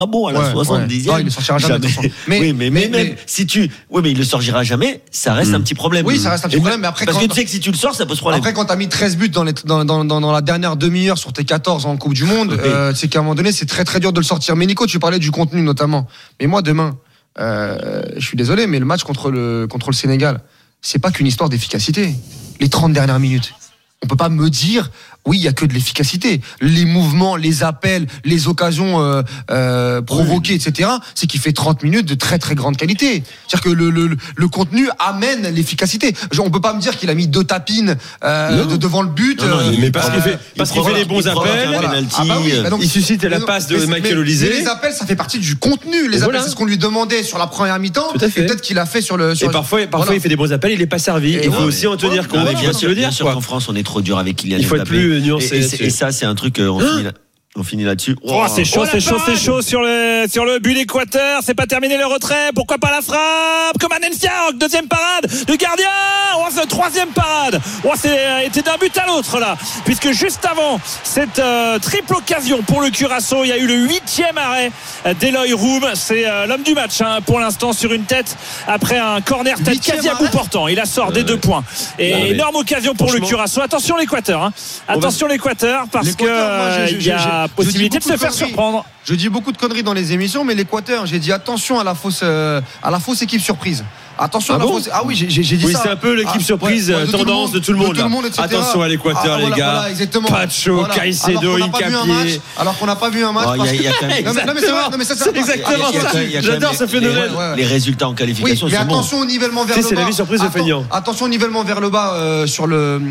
Ah bon, à la 70e. Non, il le sortira jamais. Mais même si il le sortira jamais, ça reste un petit problème. Oui, ça reste un petit problème, mais après parce que tu sais que si tu le sors, ça pose problème. Après, quand t'as mis 13 buts dans la dernière demi-heure sur tes 14 en Coupe du Monde, c'est qu'à un moment donné, c'est très très dur de le sortir. Mais Nico, tu parlais du contenu notamment. Mais moi, demain, je suis désolé, mais le match contre le Sénégal, c'est pas qu'une histoire d'efficacité. Les 30 dernières minutes. On peut pas me dire, oui, il y a que de l'efficacité. Les mouvements, les appels, les occasions provoquées, etc. C'est qu'il fait 30 minutes de très très grande qualité. C'est-à-dire que le contenu amène l'efficacité. On peut pas me dire qu'il a mis 2 tapines devant le but. Mais parce qu'il fait les bons appels, il suscite la passe de Michael Olise. Les appels, ça fait partie du contenu. Les appels, c'est ce qu'on lui demandait sur la première mi-temps. Et peut-être qu'il a fait sur le. Et parfois, il fait des bons appels, il est pas servi. Il faut aussi en tenir compte. Bien sûr qu'en France, on est trop dur avec Kylian Mbappé. Il faut être plus nuancé. Et ça, c'est un truc. On finit là-dessus. C'est chaud sur le but d'Équateur. C'est pas terminé le retrait. Pourquoi pas la frappe? Comme Anensiak, deuxième parade du gardien. C'est troisième parade. C'est été d'un but à l'autre là. Puisque juste avant cette triple occasion pour le Curaçao, il y a eu le 8e arrêt d'Eloy Roum. C'est l'homme du match pour l'instant sur une tête après un corner tête quasi à bout portant. Il a sort des 2 points. Et énorme occasion pour le Curaçao. Attention l'Équateur. Attention l'Équateur parce que il y a possibilité de se faire surprendre. Je dis beaucoup de conneries dans les émissions, mais l'Équateur, j'ai dit attention à la fausse équipe surprise. Attention à la fausse. Ah oui, j'ai dit ça. Oui, c'est un peu l'équipe surprise, tendance de tout le monde. Attention à l'Équateur, les gars. Pacho, Caicedo, Hincapié. Alors qu'on n'a pas vu un match. Non, mais c'est exactement ça. J'adore ce phénomène. Les résultats en qualification sont bons. Mais attention au nivellement vers le bas. C'est la vie surprise de Feignant. Attention au nivellement vers le bas sur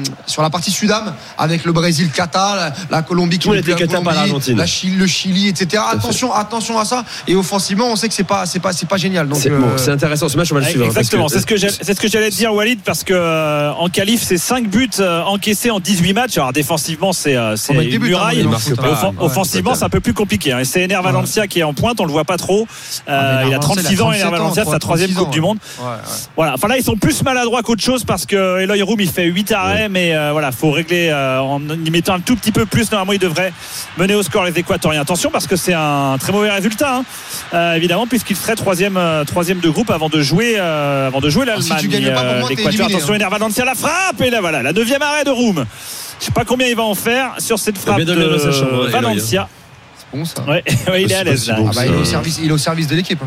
la partie Sud-Am avec le Brésil, Qatar, la Colombie qui était Qatar par l'Argentine, le Chili, etc. Attention à ça. Et offensivement, on sait que c'est pas génial. Donc c'est intéressant. Ce match, on va le suivre. Exactement. C'est ce que j'allais te dire, Walid, parce que en qualif, c'est 5 buts encaissés en 18 matchs. Alors défensivement, c'est une muraille. Offensivement, c'est un peu plus compliqué. Et c'est Ener Valencia qui est en pointe. On le voit pas trop. Il a 36 ans. Ener Valencia, c'est sa 3e Coupe du Monde. Voilà. Enfin là, ils sont plus maladroits qu'autre chose parce que Eloy Roum, il fait 8 arrêts, mais voilà, faut régler en y mettant un tout petit peu plus. Normalement, il devrait mener au score les Équatoriens. Attention, parce que c'est un très mauvais résultat, évidemment, puisqu'il serait troisième de groupe avant de jouer l'Allemagne. Si tu gagnes pas, pour moi, t'es éliminé. Attention, Ener Valencia, la frappe, et là voilà, la 9e arrêt de Roum. Je sais pas combien il va en faire sur cette frappe de Valencia. C'est bon ça. Ouais, il est à l'aise là. Il est au service de l'équipe.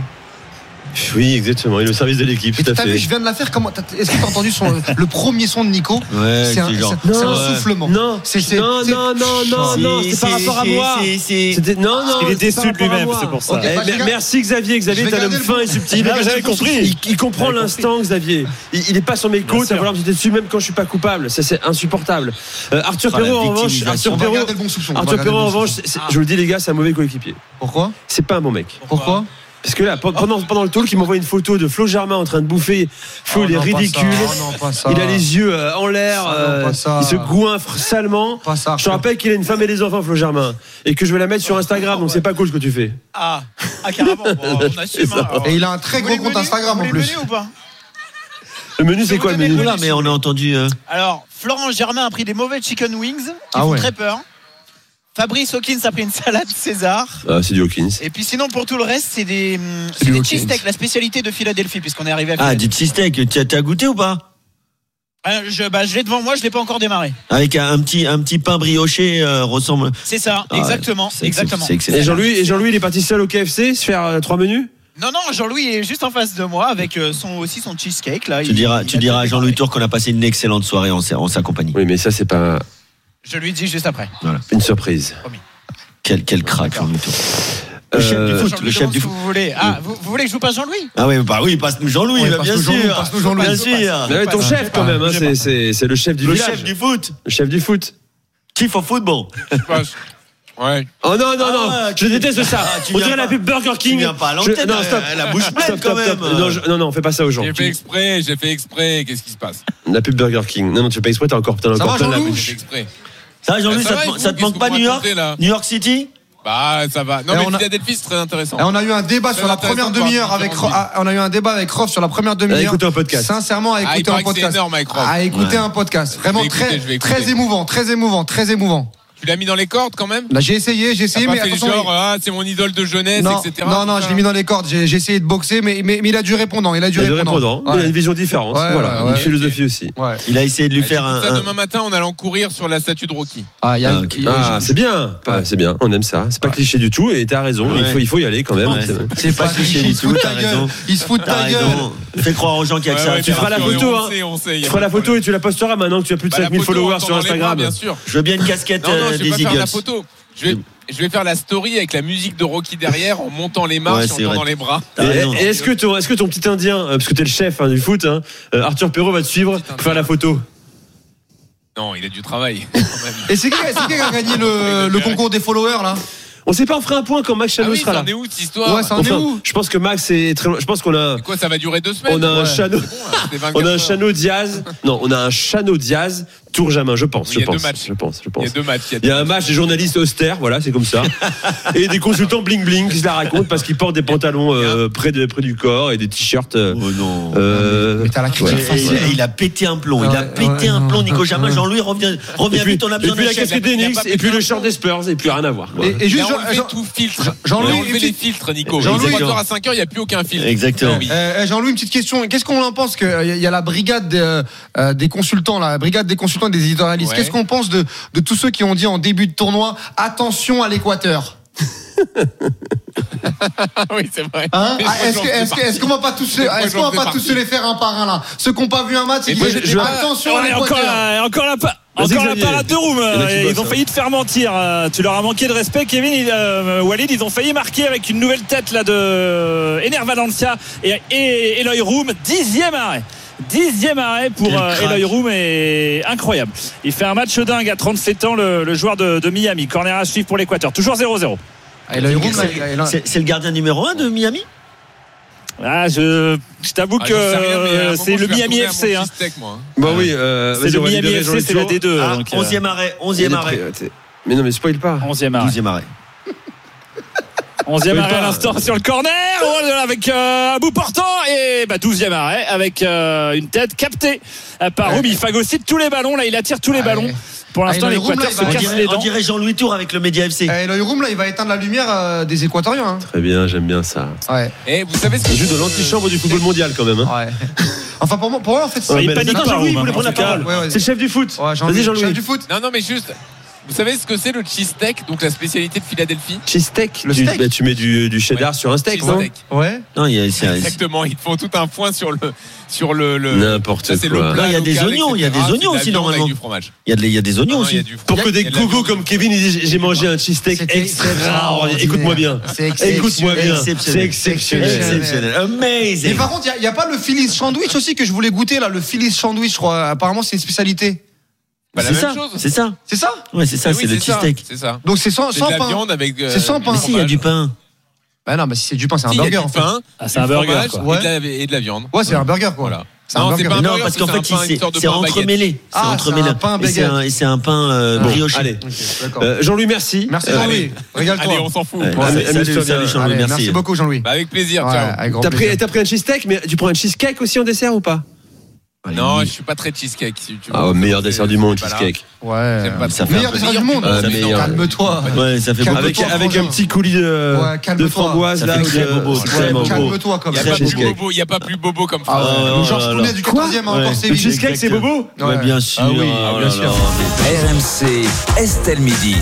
Oui, exactement. Il est au service de l'équipe. Tout à fait. Je viens de la faire. Est-ce que tu as entendu le premier son de Nico? C'est un soufflement. Non, c'est par rapport à moi. Il est déçu de lui-même, c'est pour ça. Merci Xavier. Xavier, t'es un homme fin et subtil. J'avais compris. Il comprend l'instant, Xavier. Il est pas sur mes côtes à vouloir me jeter dessus même quand je suis pas coupable. C'est insupportable. Arthur Perrault, en revanche, en revanche, je vous le dis les gars, c'est un mauvais coéquipier. Pourquoi? C'est pas un bon mec. Pourquoi? Parce que là, pendant le talk, il m'envoie une photo de Flo Germain en train de bouffer. Flo, il est ridicule. Il a les yeux en l'air. Il se goinfre salement. Je te rappelle qu'il a une femme et des enfants, Flo Germain. Et que je vais la mettre sur Instagram, donc c'est pas cool ce que tu fais. Carrément. On assume. Et il a un très gros compte Instagram en plus. Le menu, c'est quoi le menu? Là, mais on a entendu. Alors, Florent Germain a pris des mauvais chicken wings qui font très peur. Fabrice Hawkins a pris une salade César. C'est du Hawkins. Et puis sinon pour tout le reste c'est des cheesesteaks, la spécialité de Philadelphie puisqu'on est arrivé à Philadelphie. Du cheesesteak, tu as goûté ou pas? Je l'ai devant moi, je l'ai pas encore démarré. Avec un petit pain brioché ressemble. C'est ça, exactement. Et Jean-Louis, il est parti seul au KFC se faire 3 menus? Non, Jean-Louis est juste en face de moi avec son cheesecake là. Tu diras à Jean-Louis Tour qu'on a passé une excellente soirée en sa compagnie. Oui, mais ça c'est pas. Je lui dis juste après. Voilà. Une surprise. Quel crack, Jean-Louis Tour. Le chef du foot. Vous voulez. Vous voulez que je vous passe Jean-Louis? Ah oui, passe-nous Jean-Louis, bien sûr. Passe-nous Jean-Louis. Bien sûr. Mais ton chef quand même, c'est le chef du village. Le chef du foot. Le chef du foot. Chief of football. Ouais. Oh non, je déteste ça. On dirait la pub Burger King. Tu viens pas à l'antenne, la bouche pleine quand même. Non, fais pas ça aux gens. J'ai fait exprès. Qu'est-ce qui se passe? La pub Burger King. Non, tu fais pas exprès, t'as encore plein la bouche. J'ai fait exprès. Ça, Jean-Louis, ça te manque pas New York? New York City? Bah, ça va. Non, mais Philadelphie, c'est très intéressant. Et on a eu un débat sur la première demi-heure avec Rof sur la première demi-heure. Écouter un podcast. Sincèrement, à écouter un podcast. C'est énorme avec Rof. À écouter un podcast. Vraiment très émouvant. Tu l'as mis dans les cordes quand même? Là, j'ai essayé, mais attention. Genre, c'est mon idole de jeunesse, etc. Non, je l'ai mis dans les cordes. J'ai essayé de boxer, mais il a dû répondant. Il a a une vision différente. Voilà, une philosophie aussi. Ouais. Il a essayé de lui faire un. Demain matin, on allant courir sur la statue de Rocky. C'est bien. C'est bien. On aime ça. C'est pas cliché du tout. Et t'as raison. Il faut y aller quand même. C'est pas cliché du tout. T'as raison. Il se fout de ta gueule. Fais croire aux gens qu'il y a que ça. Tu feras la photo. Tu feras la photo et tu la posteras maintenant que tu as plus de 5000 followers sur Instagram. Bien sûr. Je veux bien une casquette des Eagles. La photo. Je vais faire la story avec la musique de Rocky derrière en montant les marches et en tendant les bras. Et est-ce que ton petit indien, parce que t'es le chef du foot, Arthur Perrault va te suivre pour faire la photo? Non, il a du travail. Et c'est qui qui a gagné le concours des followers là? On sait pas, on fera un point quand Max Chano sera là. Ça en est où cette histoire? Ouais, ça en est où? Je pense que Max est très loin. Je pense qu'on a. Quoi, ça va durer 2 semaines? On a un Chano. On a un Chano Diaz. Non, on a un Chano Diaz. Tourjamin, je pense. Il y a 2 matchs. Il y a 2 matchs. Il y a un match des journalistes austères, voilà, c'est comme ça. Et des consultants bling bling qui se la racontent parce qu'ils portent des pantalons près du corps et des t-shirts. Oh non. Mais t'as la critique facile. Il a pété un plomb. Il a pété un plomb, Nico Jamin. Jean-Louis, reviens vite, on a besoin de. Et puis la casquette d'Enix, et puis le short des Spurs, et puis rien à voir. Et juste tout filtre. Jean-Louis, les filtres, Nico. Jean-Louis, 3h à 5h, il n'y a plus aucun filtre. Exactement. Jean-Louis, une petite question. Qu'est-ce qu'on en pense qu'il y a la brigade des consultants, la brigade des consultants et des éditorialistes? Qu'est-ce qu'on pense de tous ceux qui ont dit en début de tournoi attention à l'Équateur? Oui, c'est vrai. Est-ce qu'on va pas tous se les faire un par un là? Ceux qui n'ont pas vu un match, attention à l'Équateur. Encore la parade de Room. Ils ont failli te faire mentir. Tu leur as manqué de respect, Kevin. Walid, ils ont failli marquer avec une nouvelle tête là de Ener Valencia et Eloy Room. 10e arrêt pour Eloy Room est incroyable. Il fait un match dingue à 37 ans, le joueur de Miami. Corner à suivre pour l'Équateur. Toujours 0-0. C'est le gardien numéro 1 de Miami? Je t'avoue que c'est le Miami FC. Bah oui, c'est le Miami FC, c'est la D2. 11e arrêt. Mais non, mais spoil pas. 11e arrêt. 11e arrêt à l'instant sur le corner avec un bout portant et 12e arrêt avec une tête captée par Roum. Il phagocyte tous les ballons là, il attire tous les ballons. Pour l'instant, l'Équateur se casse les dents. On dirait Jean-Louis Tour avec le Média FC. Eloy Roum là, il va éteindre la lumière des Équatoriens. Très bien, j'aime bien ça. Ouais. Et vous savez ce que joue de l'antichambre du football mondial quand même. Ouais. Enfin pour moi en fait, il panique pas. Jean-Louis voulait prendre la parole. C'est le chef du foot. Vas-y Jean-Louis. Chef du foot. Non mais juste. Vous savez ce que c'est le cheesesteak, donc la spécialité de Philadelphie? Cheesesteak, le steak. Tu mets du cheddar sur un steak, non? Ouais. Non, exactement. Ils te font tout un point sur le. N'importe quoi. Il y a des oignons. Il y a des oignons aussi normalement. Il y a des oignons aussi. Pour que des gogos comme Kevin ils disent j'ai mangé un cheesesteak extraordinaire. Écoute-moi bien. Écoute-moi bien. C'est exceptionnel. Amazing. Mais par contre, il y a pas le Phillies sandwich aussi que je voulais goûter là, le Phillies sandwich, je crois. Apparemment, c'est une spécialité. C'est ça. C'est ça? Ouais, c'est ça, c'est le cheesesteak. C'est ça. Donc c'est sans pain. C'est de la viande avec. C'est sans pain. Mais si, il y a du pain. Bah non, mais si c'est du pain, c'est un burger en fait. C'est un burger et de la viande. Ouais, c'est un burger quoi. Voilà. Non, c'est pas un burger, parce qu'en fait, c'est entremêlé. C'est entremêlé. Et c'est un pain brioché. Allez. Jean-Louis, merci. Merci Jean-Louis. Régale-toi. Allez, on s'en fout. Salut Jean-Louis, merci beaucoup Jean-Louis. Avec plaisir. Ciao. T'as pris un cheesesteak, mais tu prends un cheesecake aussi en dessert ou pas? Non, je suis pas très cheesecake. Meilleur dessert du monde, cheesecake. Ouais. Meilleur dessert du monde. Calme-toi. Ouais, ça fait avec un petit coulis de framboise là. Calme-toi comme ça. Il y a pas plus bobo comme phrase. Georges Clooney du 14e a encore sévi. Le cheesecake c'est bobo? Ouais, bien sûr. Bien sûr. RMC Estelle Midi.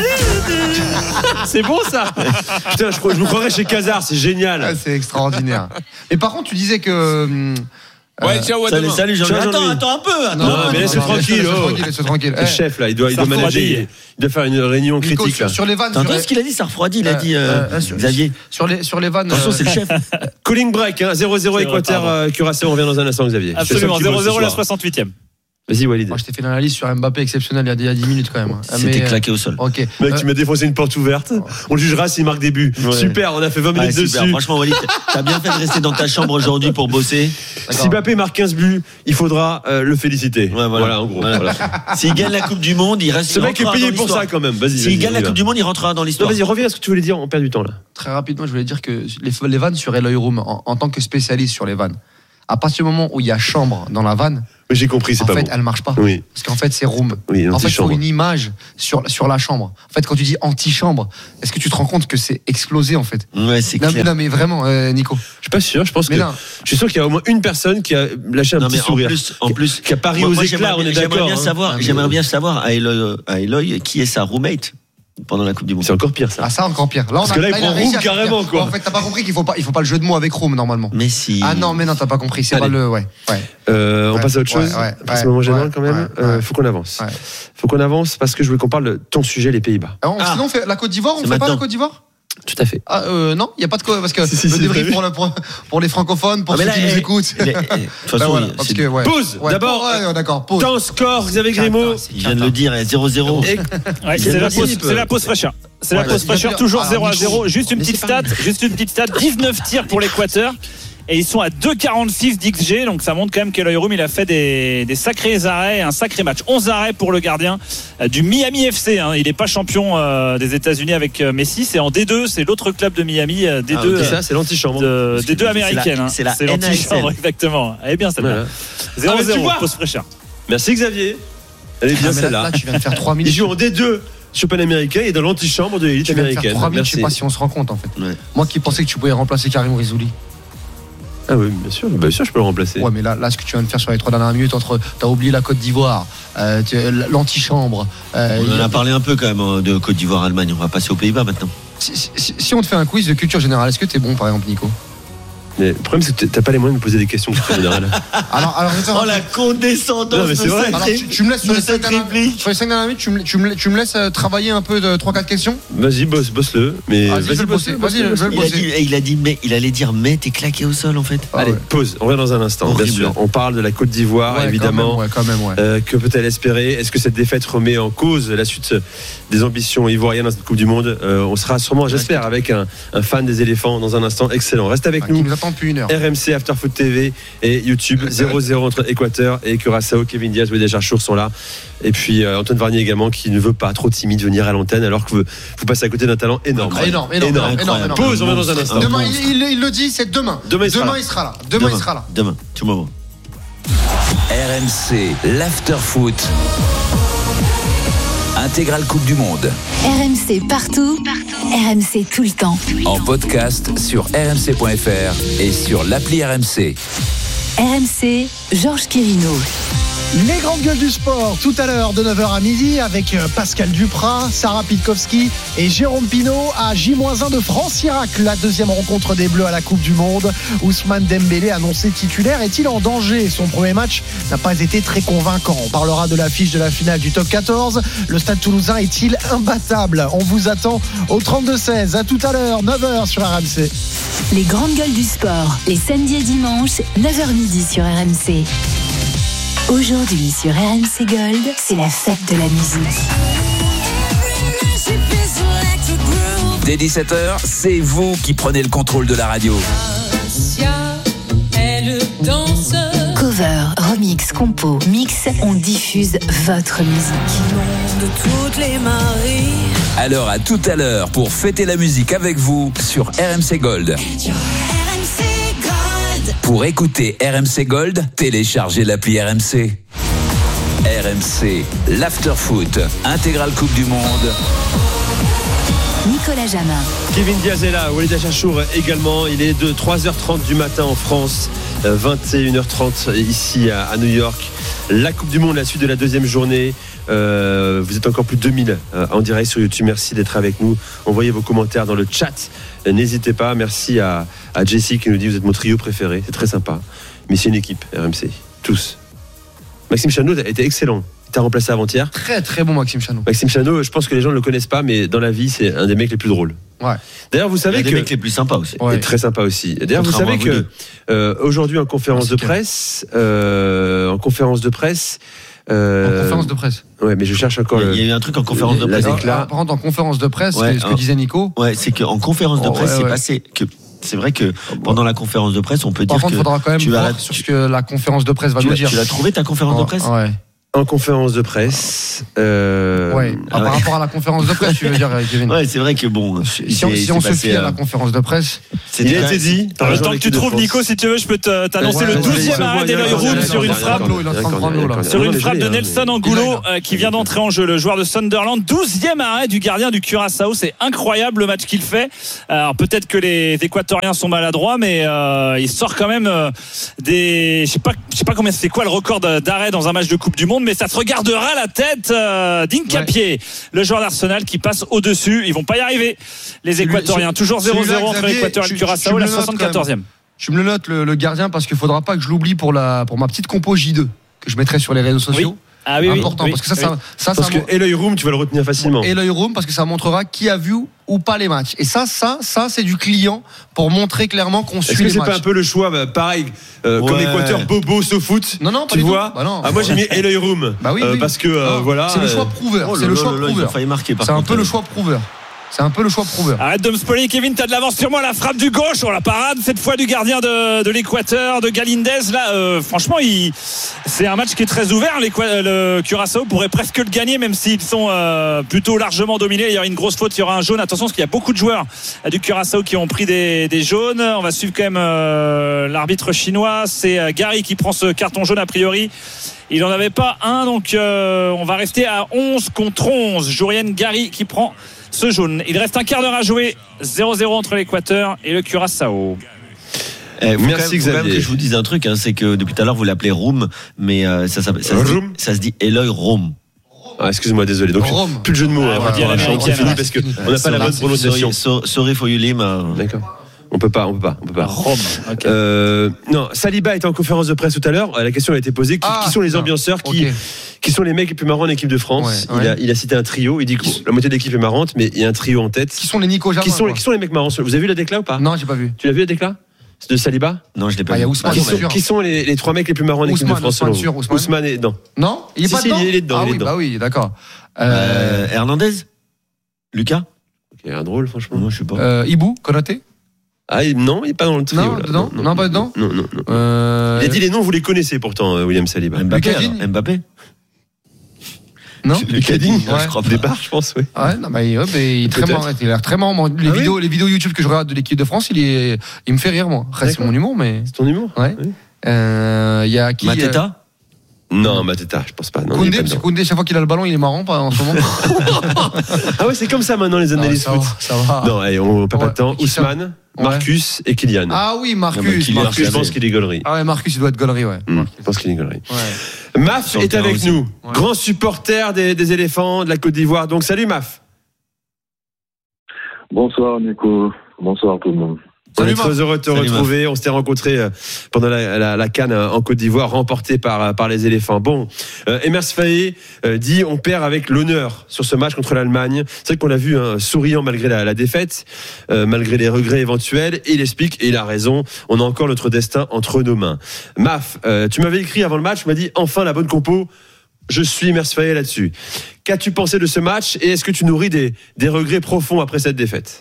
C'est bon ça. Putain, je me croirais chez Casar, c'est génial. C'est extraordinaire. Et par contre, tu disais que ouais, ciao, salut Jean-Louis. Attends un peu. Non, mais laisse-le tranquille. Laisse-le tranquille. Le chef là, il doit manager. Il doit faire une réunion critique là. Sur les vannes. T'entends ce qu'il a dit? Ça refroidit. Il a dit Xavier. Sur les vannes. Attention, c'est le chef. Calling break, 0-0 Équateur Curaçao. On revient dans un instant, Xavier. Absolument. 0-0 la 68e. Vas-y Walid. Moi je t'ai fait l'analyse sur Mbappé exceptionnel il y a 10 minutes quand même. C'était claqué au sol. Ok. Mec, tu m'as défoncé une porte ouverte. On jugera s'il marque des buts. Super, on a fait 20 minutes dessus. Franchement Walid, t'as bien fait de rester dans ta chambre aujourd'hui pour bosser. Si Mbappé marque 15 buts, il faudra le féliciter. Voilà en gros. S'il gagne la Coupe du Monde, il reste. Ce mec est payé pour ça quand même. Vas-y. S'il gagne la Coupe du Monde, il rentrera dans l'histoire. Vas-y, reviens à ce que tu voulais dire, on perd du temps là. Très rapidement, je voulais dire que les vannes sur Eloy Room en tant que spécialiste sur les vannes. À partir du moment où il y a chambre dans la vanne, oui, j'ai compris, c'est en pas fait, bon. elle marche pas. Oui. Parce qu'en fait, c'est room. Oui, en fait, il faut une image sur la chambre. En fait, quand tu dis anti-chambre, est-ce que tu te rends compte que c'est explosé, en fait? Ouais, c'est clair. Non, mais vraiment, Nico. Je suis pas sûr. Je pense que. Je suis sûr qu'il y a au moins une personne qui a lâché un petit sourire. En plus, qui a parié aux éclats, on est d'accord. J'aimerais bien savoir à Eloy qui est sa roommate pendant la Coupe du Monde. C'est encore pire, ça. Ah, ça, encore pire. Parce que là, il prend Room carrément, quoi. En fait, t'as pas compris qu'il faut pas le jeu de mots avec Room, normalement. Mais si. Ah non, t'as pas compris. C'est pas le. Ouais. On passe à autre chose. C'est un moment gênant, quand même. Faut qu'on avance. Faut qu'on avance parce que je voulais qu'on parle de ton sujet, les Pays-Bas. Sinon, on fait la Côte d'Ivoire, on fait pas la Côte d'Ivoire? Tout à fait. Non, il n'y a pas de quoi, parce que le débrief pour les francophones, pour ceux qui nous écoutent. De toute façon, pause. D'abord, d'accord, pause. Temps score, Xavier Grimaud. Il vient de le dire, 0-0. C'est la pause fraîcheur. C'est la pause fraîcheur, toujours 0-0. Juste une petite stat, 19 tirs pour l'Équateur. Et ils sont à 2,46 d'XG, donc ça montre quand même qu'Eloy Room il a fait des sacrés arrêts, un sacré match. 11 arrêts pour le gardien du Miami FC. Il n'est pas champion des États-Unis avec Messi, c'est en D2, c'est l'autre club de Miami, D2. Ça, c'est l'antichambre. D2 américaine. C'est la l'antichambre, exactement. Elle est bien celle-là. 0-0, pause fraîcheur. Merci Xavier. Elle est bien celle-là. Là, tu viens de faire 3 minutes. Il joue en D2 sur panaméricain et dans l'antichambre de l'élite américaine. 3 minutes, je sais pas si on se rend compte en fait. Moi qui pensais que tu pouvais remplacer Karim Rizouli. Ah oui, bien sûr, je peux le remplacer. Ouais, mais là, ce que tu viens de faire sur les 3 dernières minutes, t'as oublié la Côte d'Ivoire, l'antichambre. On en a parlé un peu quand même de Côte d'Ivoire-Allemagne. On va passer aux Pays-Bas maintenant. Si on te fait un quiz de culture générale, est-ce que t'es bon, par exemple, Nico? Mais le problème, c'est que t'as pas les moyens de me poser des questions de culture générale. Alors, la condescendance. Non, mais c'est vrai. Alors, tu me laisses sur les 5 dernières minutes, tu me laisses travailler un peu de 3-4 questions. Vas-y, bosse-le. Mais vas-y, je vais le bosser. Il a dit, mais il allait dire, mais t'es claqué au sol en fait. Allez, pause. On revient dans un instant. Bien sûr. On parle de la Côte d'Ivoire, évidemment. Quand même. Que peut-elle espérer? Est-ce que cette défaite remet en cause la suite des ambitions ivoiriennes dans cette Coupe du Monde? On sera sûrement, j'espère, avec un fan des éléphants dans un instant. Excellent. Reste avec nous. Qui nous attend depuis 1 heure. RMC Afterfoot TV et YouTube. 0-0 entre Équateur et Curaçao. Kevin Diaz, Weda Charchour sont là. Et puis Antoine Varnier également, qui ne veut pas, trop timide, venir à l'antenne alors que vous passez à côté d'un talent énorme. Énorme. Pause, on va dans un instant. Demain, il le dit, c'est demain. Demain, il sera là. Demain, tout moment. RMC, l'Afterfoot. Intégrale Coupe du Monde. RMC partout. RMC tout le temps. En podcast sur rmc.fr et sur l'appli RMC. RMC, Georges Quirino. Les grandes gueules du sport, tout à l'heure de 9h à midi avec Pascal Duprat, Sarah Pitkowski et Jérôme Pinault à J-1 de France-Irak. La deuxième rencontre des Bleus à la Coupe du Monde. Ousmane Dembélé annoncé titulaire. Est-il en danger? Son premier match n'a pas été très convaincant. On parlera de l'affiche de la finale du top 14. Le Stade Toulousain est-il imbattable? On vous attend au 32-16. À tout à l'heure, 9h sur RMC. Les grandes gueules du sport, les samedis et dimanches, 9h midi sur RMC. Aujourd'hui sur RMC Gold, c'est la fête de la musique. Dès 17h, c'est vous qui prenez le contrôle de la radio. Cover, remix, compo, mix, on diffuse votre musique. Alors à tout à l'heure pour fêter la musique avec vous sur RMC Gold. Pour écouter RMC Gold, téléchargez l'appli RMC. RMC, l'Afterfoot, intégrale Coupe du Monde. Nicolas Jamin. Kevin Diaz est là, Walid Acharchour également. Il est de 3h30 du matin en France, 21h30 ici à New York. La Coupe du Monde, la suite de la deuxième journée. Vous êtes encore plus de 2000 en direct sur YouTube. Merci d'être avec nous. Envoyez vos commentaires dans le chat. N'hésitez pas. Merci à Jessie qui nous dit vous êtes mon trio préféré. C'est très sympa. Mais c'est une équipe, RMC. Tous. Maxime Chanot a été excellent. Il t'a remplacé avant-hier. Très très bon Maxime Chanot. Maxime Chanot, je pense que les gens ne le connaissent pas, mais dans la vie, c'est un des mecs les plus drôles. Ouais. D'ailleurs, vous savez que. des mecs les plus sympas aussi. Ouais. Très sympa aussi. D'ailleurs, vous savez que aujourd'hui, en conférence de presse. En conférence de presse. Ouais, mais je cherche encore. Il y a eu un truc en conférence de presse. Par contre, en conférence de presse, ce que disait Nico. Ouais, c'est qu'en conférence de presse, c'est passé que. C'est vrai que pendant la conférence de presse, on peut dire que. Par contre, il faudra quand même voir sur ce que la conférence de presse va nous dire. Tu l'as trouvé ta conférence de presse? Ouais. en conférence de presse. Par rapport à la conférence de presse, tu veux dire, Kevin. Ouais, c'est vrai que bon. Si on se fie à la conférence de presse, il a été dit. Le temps que tu trouves, Nico, si tu veux, je peux t'annoncer le 12e arrêt d'Eloy Room sur une frappe. Sur une frappe de Nelson Angulo qui vient d'entrer en jeu, le joueur de Sunderland. 12e arrêt du gardien du Curaçao. C'est incroyable le match qu'il fait. Alors peut-être que les Équatoriens sont maladroits, mais il sort quand même des. Je sais pas combien c'est quoi le record d'arrêt dans un match de Coupe du Monde, mais ça se regardera la tête d'Hincapié, le joueur d'Arsenal qui passe au-dessus. Ils vont pas y arriver, les Équatoriens. Toujours 0-0 entre l'Équateur et le Curaçao, la 74e. Je me le note, le gardien, parce qu'il faudra pas que je l'oublie pour ma petite compo J2 que je mettrai sur les réseaux sociaux. Oui. Ah oui, important, parce que parce que Eloy Room, tu vas le retenir facilement. Eloy Room, parce que ça montrera qui a vu ou pas les matchs. Et ça c'est du client pour montrer clairement qu'on suit les matchs. Est-ce que c'est pas un peu le choix, pareil, comme Équateur, Bobo, SoFoot? Non, tu vois. Moi j'ai mis Eloy Room. Oui. Parce que voilà. C'est le choix prouveur. C'est un peu le choix prouveur. C'est un peu le choix prouveur. Arrête de me spoiler, Kevin, t'as de l'avance sur moi. La frappe du gauche, la parade cette fois du gardien de l'Équateur, de Galindez. Là, franchement, c'est un match qui est très ouvert. Le Curaçao pourrait presque le gagner, même s'ils sont plutôt largement dominés. Il y aura une grosse faute, il y aura un jaune. Attention, parce qu'il y a beaucoup de joueurs du Curaçao qui ont pris des jaunes. On va suivre quand même l'arbitre chinois. C'est Gary qui prend ce carton jaune a priori. Il n'en avait pas un, donc on va rester à 11 contre 11. Jourienne Gary qui prend ce jaune. Il reste un quart d'heure à jouer. 0-0 entre l'Équateur et le Curaçao. Merci Xavier. Quand même que je vous dise un truc, c'est que depuis tout à l'heure vous l'appelez Room, mais ça se dit Eloy Room. Excuse-moi, désolé. Donc plus de jeu de mots. On parce que on n'a pas la bonne prononciation. Sorry for you, Lim. D'accord. On peut pas. Rome. Okay. Non, Saliba était en conférence de presse tout à l'heure. La question a été posée. Qui sont les ambianceurs qui sont les mecs les plus marrants en équipe de France? Il a cité un trio. Il dit que la moitié de l'équipe est marrante, mais il y a un trio en tête. Qui sont les Nico Jamin? Qui sont les mecs marrants? Vous avez vu la décla ou pas? Non, j'ai pas vu. Tu l'as vu la décla? C'est de Saliba? Non, je l'ai pas vu. Il y a Ousmane. Qui sont les trois mecs les plus marrants en équipe de France? Ousmane est dedans. Non, il est pas dedans. Il est dedans. Bah oui, d'accord. Hernandez? Lucas? Ok, un drôle, franchement. Non, je sais pas. Ibou, Konaté? Non, il n'est pas dans le trio. Non, pas dedans. Non. Il a dit les noms, vous les connaissez pourtant, William Saliba. Mbappé. Non. Lucas Digne, je crois débarque, je pense, oui. Non, mais il est très marrant. Il a l'air très marrant. Les vidéos YouTube que je regarde de l'équipe de France, il me fait rire, moi. C'est mon humour, mais. C'est ton humour? Ouais. Il y a qui? Mateta? Non, Mateta, je pense pas. Koundé, parce que Koundé, chaque fois qu'il a le ballon, il est marrant en ce moment. Ah ouais, c'est comme ça maintenant les analyses foot. Ça va. Non, allez, on perd pas de temps. Ousmane, Marcus et Kylian. Ah oui, Marcus, je pense qu'il est gaulerie. Ah ouais, Marcus, il doit être gaulerie, ouais. Je pense qu'il est gaulerie. Maf est avec nous, grand supporter des éléphants de la Côte d'Ivoire. Donc salut Maf. Bonsoir Nico, bonsoir tout le monde. On est très heureux de te retrouver. On s'était rencontrés pendant la CAN en Côte d'Ivoire, remportée par les éléphants. Bon, Emers Faé dit on perd avec l'honneur sur ce match contre l'Allemagne. C'est vrai qu'on l'a vu souriant malgré la défaite, malgré les regrets éventuels. Et il explique, et il a raison, on a encore notre destin entre nos mains. Maf, tu m'avais écrit avant le match, tu m'as dit enfin la bonne compo. Je suis Emers Faé là-dessus. Qu'as-tu pensé de ce match et est-ce que tu nourris des regrets profonds après cette défaite?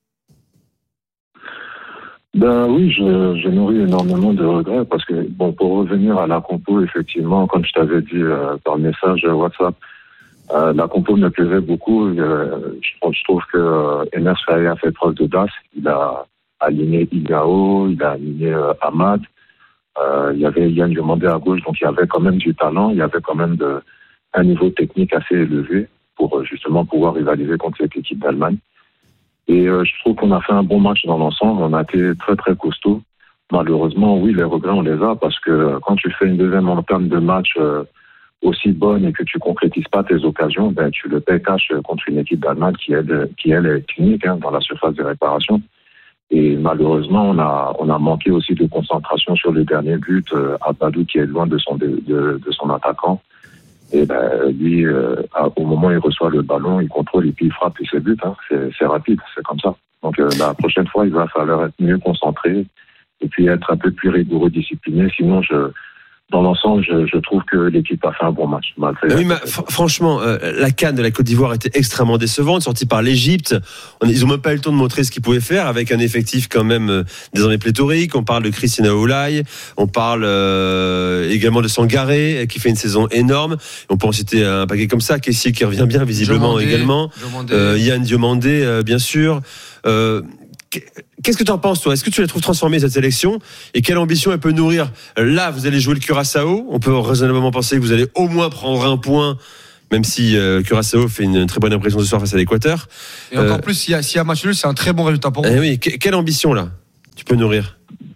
Oui, je nourris énormément de regrets parce que, pour revenir à la compo, effectivement, comme je t'avais dit par message WhatsApp, la compo me plaisait beaucoup. Je trouve que Emers Faé a fait preuve d'audace. Il a aligné Igao, il a aligné Ahmad. Il y avait Yann Diomandé à gauche, donc il y avait quand même du talent, il y avait quand même un niveau technique assez élevé pour justement pouvoir rivaliser contre cette équipe d'Allemagne. Et je trouve qu'on a fait un bon match dans l'ensemble. On a été très très costaud. Malheureusement, oui, les regrets on les a parce que quand tu fais une deuxième entame de match aussi bonne et que tu concrétises pas tes occasions, tu le paies cash contre une équipe d'Allemagne qui elle est clinique dans la surface de réparation. Et malheureusement, on a manqué aussi de concentration sur le dernier but. Abadou qui est loin de son attaquant. Et lui, au moment où il reçoit le ballon, il contrôle et puis il frappe et c'est but. C'est rapide, c'est comme ça. Donc la prochaine fois, il va falloir être mieux concentré et puis être un peu plus rigoureux, discipliné. Sinon, dans l'ensemble, je trouve que l'équipe a fait un bon match. Oui, mais franchement, la CAN de la Côte d'Ivoire était extrêmement décevante, sortie par l'Égypte. Ils ont même pas eu le temps de montrer ce qu'ils pouvaient faire avec un effectif quand même désormais pléthorique. On parle de Christina Oulay, on parle également de Sangaré qui fait une saison énorme. On peut en citer un paquet comme ça, Kessie qui revient bien visiblement également, Yann Diomandé bien sûr. Qu'est-ce que tu en penses, toi ? Est-ce que tu la trouves transformée, cette sélection ? Et quelle ambition elle peut nourrir ? Là, vous allez jouer le Curaçao. On peut raisonnablement penser que vous allez au moins prendre un point, même si Curaçao fait une très bonne impression ce soir face à l'Équateur. Et encore plus, s'il y a match nul, c'est un très bon résultat pour vous. Oui, quelle ambition, là, tu peux nourrir ?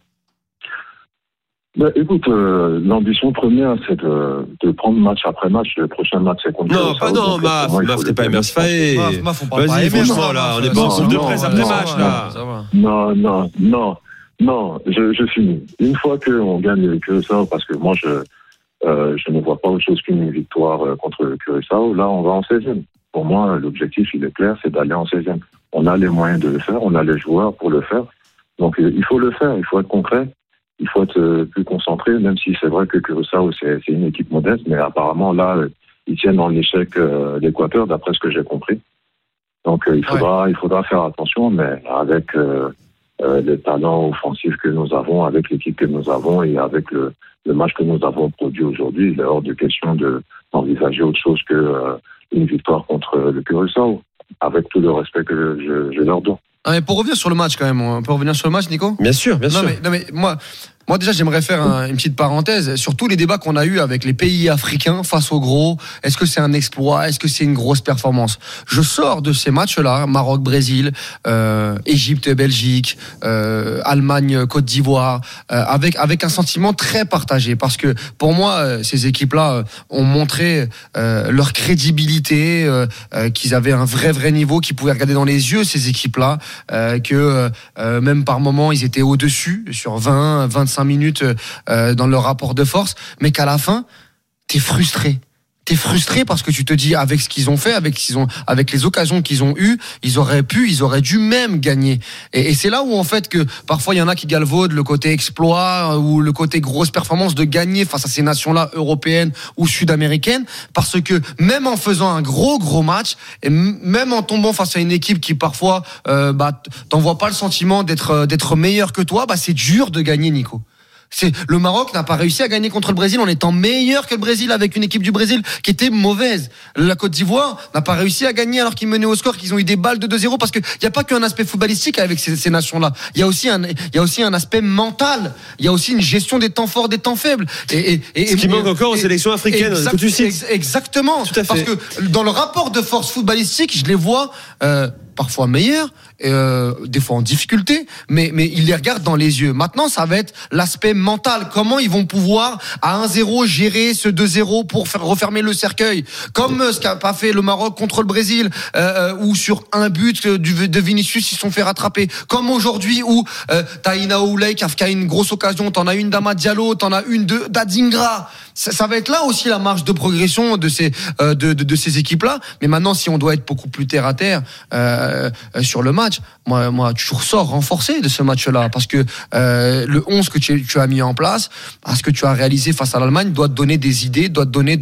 Écoute, l'ambition première, c'est de prendre match après match. Le prochain match, c'est contre Curaçao. Non, Maf, t'es pas Emers Faé. Vas-y, franchement, là, on est pas en groupe de presse après match, là. Non, je finis. Une fois qu'on gagne le Curaçao, parce que moi, je ne vois pas autre chose qu'une victoire contre le Curaçao, là, on va en 16e. Pour moi, l'objectif, il est clair, c'est d'aller en 16e. On a les moyens de le faire, on a les joueurs pour le faire. Donc, il faut le faire, il faut être concret. Il faut être plus concentré, même si c'est vrai que Curaçao, c'est une équipe modeste, mais apparemment, là, ils tiennent dans l'échec l'Équateur, d'après ce que j'ai compris. Donc, il faudra faire attention, mais avec les talents offensifs que nous avons, avec l'équipe que nous avons et avec le match que nous avons produit aujourd'hui, il est hors de question d'envisager autre chose qu'une victoire contre le Curaçao, avec tout le respect que je leur dois. Ah, mais pour revenir sur le match quand même, on peut revenir sur le match, Nico ? Bien sûr. Non mais moi déjà j'aimerais faire une petite parenthèse sur tous les débats qu'on a eu avec les pays africains face aux gros. Est-ce que c'est un exploit ? Est-ce que c'est une grosse performance ? Je sors de ces matchs-là, Maroc, Brésil, Égypte, Belgique, Allemagne, Côte d'Ivoire, avec un sentiment très partagé, parce que pour moi ces équipes-là ont montré leur crédibilité, qu'ils avaient un vrai niveau, qu'ils pouvaient regarder dans les yeux ces équipes-là, que même par moments ils étaient au-dessus sur 20-25 minutes dans leur rapport de force, mais qu'à la fin t'es frustré parce que tu te dis, avec ce qu'ils ont fait, avec les occasions qu'ils ont eues, ils auraient dû même gagner. Et c'est là où en fait que parfois il y en a qui galvaudent le côté exploit ou le côté grosse performance de gagner face à ces nations-là européennes ou sud-américaines, parce que même en faisant un gros match et même en tombant face à une équipe qui parfois t'envoie pas le sentiment d'être meilleur que toi, c'est dur de gagner, Nico. Le Maroc n'a pas réussi à gagner contre le Brésil en étant meilleur que le Brésil avec une équipe du Brésil qui était mauvaise. La Côte d'Ivoire n'a pas réussi à gagner alors qu'ils menaient au score, qu'ils ont eu des balles de 2-0, parce qu'il n'y a pas qu'un aspect footballistique avec ces nations-là. Il y a aussi un aspect mental. Il y a aussi une gestion des temps forts, des temps faibles. Ce qui manque encore aux sélections africaines, que tu cites. Exactement. Tout à fait. Parce que dans le rapport de force footballistique, je les vois parfois meilleurs, des fois en difficulté, mais ils les regardent dans les yeux. Maintenant, ça va être l'aspect mental. Comment ils vont pouvoir, à 1-0, gérer ce 2-0 pour refermer le cercueil, comme ce qu'a pas fait le Maroc contre le Brésil, où sur un but de Vinicius, ils se sont fait rattraper. Comme aujourd'hui, où t'as Ina Oulay qui a une grosse occasion, t'en as une d'Amad Diallo, t'en as une d'Adingra. Ça va être là aussi la marge de progression de ces équipes-là. Mais maintenant, si on doit être beaucoup plus terre à terre sur le match, moi tu ressors renforcé de ce match-là, parce que le 11 que tu as mis en place, parce que tu as réalisé face à l'Allemagne, doit te donner des idées, doit te donner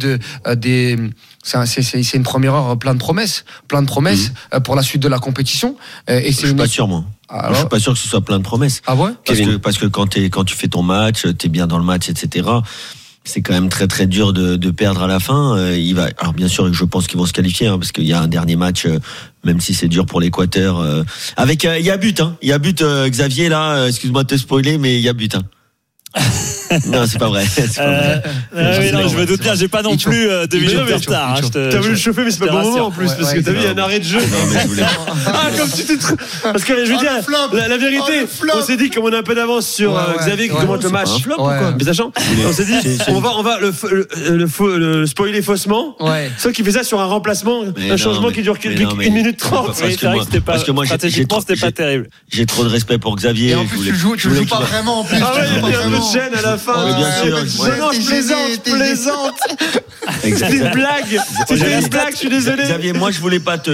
c'est une première heure plein de promesses pour la suite de la compétition. Et je suis pas sûr, moi. Alors, je suis pas sûr que ce soit plein de promesses. Ah ouais? Parce que quand tu fais ton match, t'es bien dans le match, etc. C'est quand même très très dur de perdre à la fin. Alors bien sûr, je pense qu'ils vont se qualifier, parce qu'il y a un dernier match, même si c'est dur pour l'Équateur. Avec il y a but, Xavier là. Excuse-moi de te spoiler, mais il y a but. Non, c'est pas vrai. Je me doute bien, j'ai pas non plus 2 minutes de retard. T'as voulu le chauffer, mais c'est pas le bon moment en plus, parce que t'as vu, il y a un arrêt de jeu. Comme tu t'es. Parce que je veux dire, la vérité, on s'est dit, comme on a un peu d'avance sur Xavier qui commente le match. Mais sachant, on s'est dit, on va le spoiler faussement. Sauf qu'il fait ça sur un remplacement, un changement qui dure 1 minute 30. Parce que moi, stratégiquement, c'était pas terrible. J'ai trop de respect pour Xavier. Et en plus, tu joues pas vraiment en plus. de gêne à la fin. Mais bien sûr. Non, je plaisante. C'est une blague. C'était une blague, je suis désolé. Xavier, moi, je voulais pas te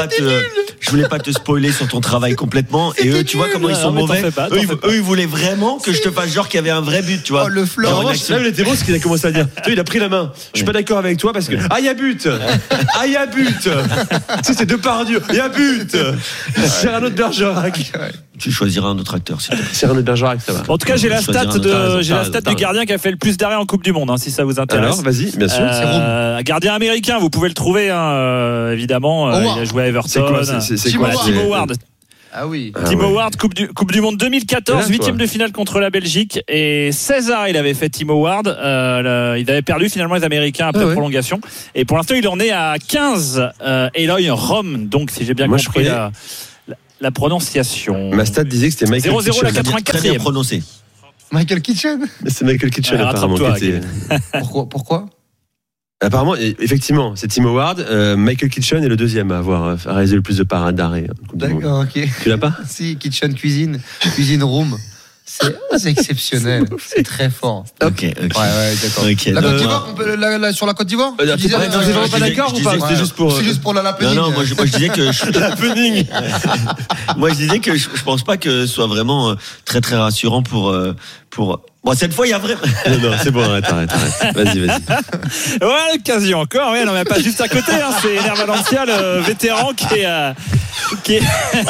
spoiler sur ton travail complètement. Et eux, tu vois comment ils sont mauvais. Eux, ils voulaient vraiment que je te fasse genre qu'il y avait un vrai but, tu vois. Oh, le flanc. En revanche, là, il était beau ce qu'il a commencé à dire. Tu vois, il a pris la main. Je suis pas d'accord avec toi parce que il y a but. Il y a but. Tu sais, c'est Depardieu. Il y a but. Cyrano de Bergerac. Tu choisiras un autre acteur. Cyrano de Bergerac, ça va. En tout cas, j'ai la stat du gardien qui a fait le plus d'arrêts en Coupe du Monde, si ça vous intéresse. Alors, vas-y, bien sûr. Un gardien américain, vous pouvez le trouver, évidemment. Il a joué à Everton. C'est quoi Tim Howard. Ah oui. Tim Howard, Coupe du Monde 2014, 8e de finale contre la Belgique. Et 16 arrêts, il avait fait Tim Howard. Il avait perdu finalement les Américains après prolongation. Et pour l'instant, il en est à 15. Eloy Rom, donc si j'ai bien compris la prononciation. Ma stat disait que c'était Michael 0-0 la 84e. Très bien prononcé. Michael Kitchen. C'est Michael Kitchen apparemment. Pourquoi Apparemment, effectivement, c'est Tim Howard. Michael Kitchen est le deuxième à avoir réalisé le plus de parades d'arrêt. D'accord, ok. Tu l'as pas? Si, Kitchen cuisine room. C'est exceptionnel. C'est très fort. Ok. Ouais, d'accord. Okay. La Côte d'Ivoire, sur la Côte d'Ivoire T'es vraiment pas d'accord ou pas? C'est juste pour l'happening. Non, moi je disais que l'happening. Moi je disais que je pense pas que ce soit vraiment très très rassurant pour. Bon, cette fois, il y a vraiment. Non, c'est bon, arrête. Vas-y. Ouais, l'occasion encore. Ouais, non, mais pas juste à côté. C'est Ener Valencia, le vétéran qui est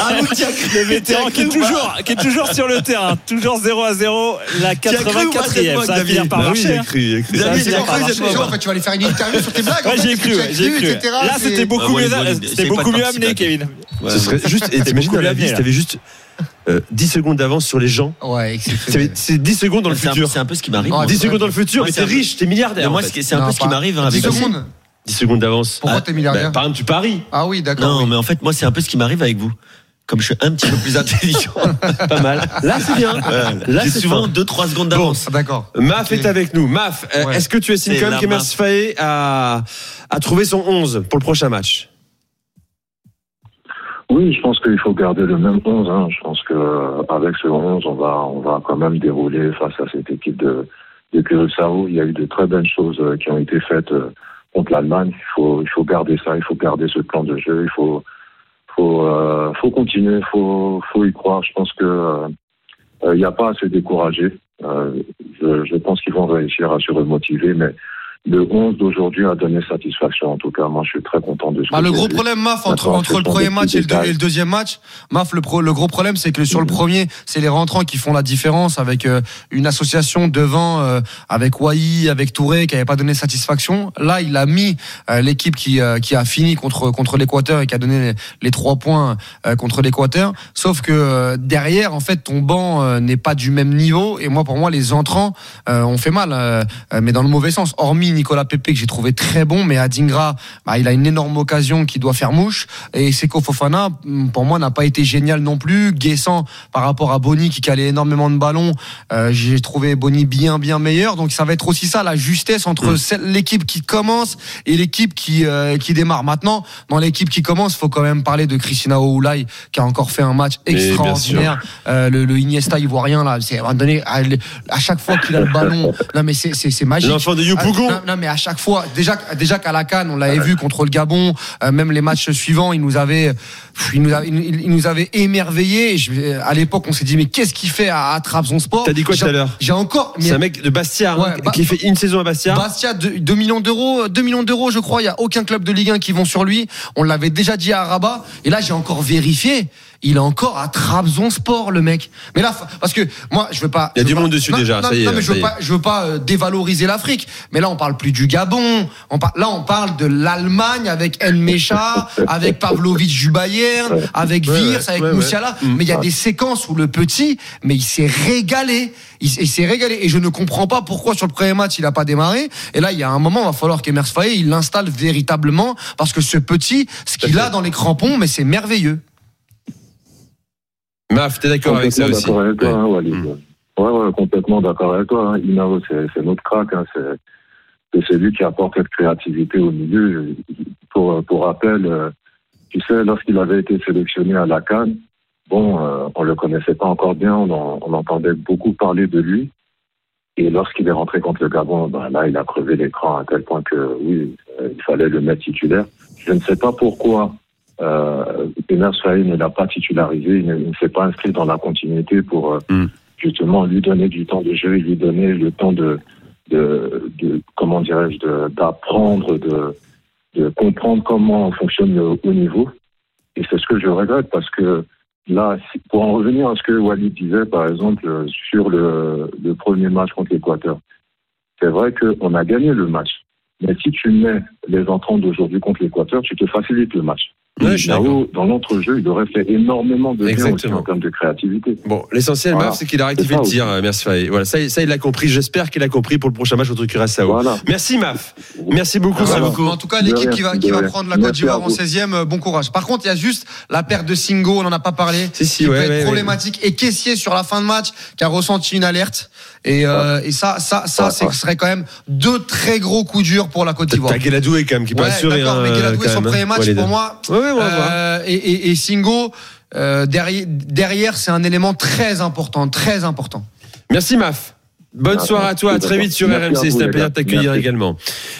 le vétéran qui est toujours sur le terrain. Toujours 0-0, la 84e. Ça va finir par marcher. J'ai cru. En fait, tu vas aller faire une interview sur tes blagues. Ouais, j'ai cru. Là, c'était beaucoup mieux amené, Kevin. Ce serait juste, et t'imagines dans la vie, si t'avais juste 10 secondes d'avance sur les gens. Ouais, c'est 10 secondes dans le futur. C'est un peu ce qui m'arrive. 10 secondes dans le futur, mais t'es riche, t'es milliardaire. Moi, c'est un peu ce qui m'arrive avec 10 secondes. 10 secondes d'avance. Pourquoi t'es milliardaire? Par exemple, tu paries. Ah oui, d'accord. Non, mais en fait, moi, c'est un peu ce qui m'arrive avec vous. Comme je suis un petit peu plus intelligent. Pas mal. Là, c'est bien. Là, c'est souvent 2-3 secondes d'avance. Bon, d'accord. Maf est avec nous. Maf, est-ce que tu estimes quand même qu'Emers Faé a trouvé son 11 pour le prochain match? Oui, je pense qu'il faut garder le même 11. Je pense qu'avec ce 11, on va quand même dérouler face à cette équipe de Curaçao. Il y a eu de très belles choses qui ont été faites contre l'Allemagne. Il faut garder ça, il faut garder ce plan de jeu. Il faut continuer, faut y croire. Je pense il n'y a pas à se décourager. Je pense qu'ils vont réussir à se remotiver, mais le 11 d'aujourd'hui a donné satisfaction. En tout cas, moi, je suis très content de ce que le gros problème, Maf, entre le premier match et le deuxième match, Maf, le gros problème, c'est que sur le premier, c'est les rentrants qui font la différence avec une association devant, avec Wai, avec Touré, qui n'avait pas donné satisfaction. Là, il a mis l'équipe qui a fini contre l'Équateur et qui a donné les 3 points contre l'Équateur. Sauf que derrière, en fait, ton banc n'est pas du même niveau. Et moi, pour moi, les entrants ont fait mal, mais dans le mauvais sens. Hormis Nicolas Pepe, que j'ai trouvé très bon, mais Adingra, il a une énorme occasion qui doit faire mouche. Et Seko Fofana, pour moi, n'a pas été génial non plus. Guessant par rapport à Boni qui calait énormément de ballons, j'ai trouvé Boni bien meilleur. Donc ça va être aussi ça, la justesse entre l'équipe qui commence et l'équipe qui démarre. Maintenant, dans l'équipe qui commence, faut quand même parler de Christina Oulay qui a encore fait un match extraordinaire. Le Iniesta ivoirien là, c'est à un moment donné, à chaque fois qu'il a le ballon, non mais c'est magique. L'enfant de Youpougon. Non, mais à chaque fois, déjà qu'à la CAN, on l'avait vu contre le Gabon, même les matchs suivants, il nous avait émerveillé. À l'époque, on s'est dit, mais qu'est-ce qu'il fait à Trabzonspor? T'as dit quoi tout à l'heure? C'est un mec de Bastia, qui fait une saison à Bastia. Bastia, 2 millions d'euros, je crois. Il y a aucun club de Ligue 1 qui vont sur lui. On l'avait déjà dit à Rabat. Et là, j'ai encore vérifié. Il est encore à Trabzonspor, le mec. Mais là, parce que moi, je veux pas. Il y a du monde dessus déjà. Ça y est. Non, mais je veux pas dévaloriser l'Afrique. Mais là, on parle plus du Gabon. Là, on parle de l'Allemagne avec Nmecha, avec Pavlovic du Bayern, avec Wirtz, avec Moussiala. Mais il y a des séquences où le petit, mais il s'est régalé. Il s'est régalé. Et je ne comprends pas pourquoi sur le premier match, il a pas démarré. Et là, il y a un moment, il va falloir qu'Emers Faé, il l'installe véritablement. Parce que ce petit, ce qu'il a dans les crampons, mais c'est merveilleux. Maf, t'es d'accord avec ça aussi? D'accord avec toi, Walid. Ouais, complètement d'accord avec toi. Inao, c'est notre crack. C'est lui qui apporte cette créativité au milieu. Pour rappel, tu sais, lorsqu'il avait été sélectionné à la CAN, on le connaissait pas encore bien. On entendait beaucoup parler de lui. Et lorsqu'il est rentré contre le Gabon, là, il a crevé l'écran à tel point que, oui, il fallait le mettre titulaire. Je ne sais pas pourquoi Ener Faé ne l'a pas titularisé, il ne s'est pas inscrit dans la continuité pour justement lui donner du temps de jeu, lui donner le temps de comment dirais-je, d'apprendre, de comprendre comment fonctionne le haut niveau. Et c'est ce que je regrette parce que là, pour en revenir à ce que Walid disait, par exemple, sur le premier match contre l'Équateur, c'est vrai qu'on a gagné le match. Mais si tu mets les entrants d'aujourd'hui contre l'Équateur, tu te facilites le match. Ouais, dans l'entrejeu, il aurait fait énormément de bien aussi en termes de créativité. Bon, l'essentiel, Maf, c'est qu'il a rectifié le tir, merci Faye. Voilà, ça, il l'a compris. J'espère qu'il a compris pour le prochain match contre Curaçao. Voilà. Merci, Maf. Merci beaucoup. En tout cas, l'équipe qui va prendre la Côte d'Ivoire en 16e, bon courage. Par contre, il y a juste la perte de Singo, on n'en a pas parlé, qui peut être problématique. Et Kessié sur la fin de match, qui a ressenti une alerte. Et ça, ce serait quand même 2 très gros coups durs pour la Côte d'Ivoire. T'as Guéladoué quand même qui peut assurer. D'accord, mais Guéladoué, son premier match pour moi. Et Singo, derrière, c'est un élément très important. Merci Maf. Bonne soirée à toi, à très vite sur RMC, c'était un plaisir de t'accueillir également.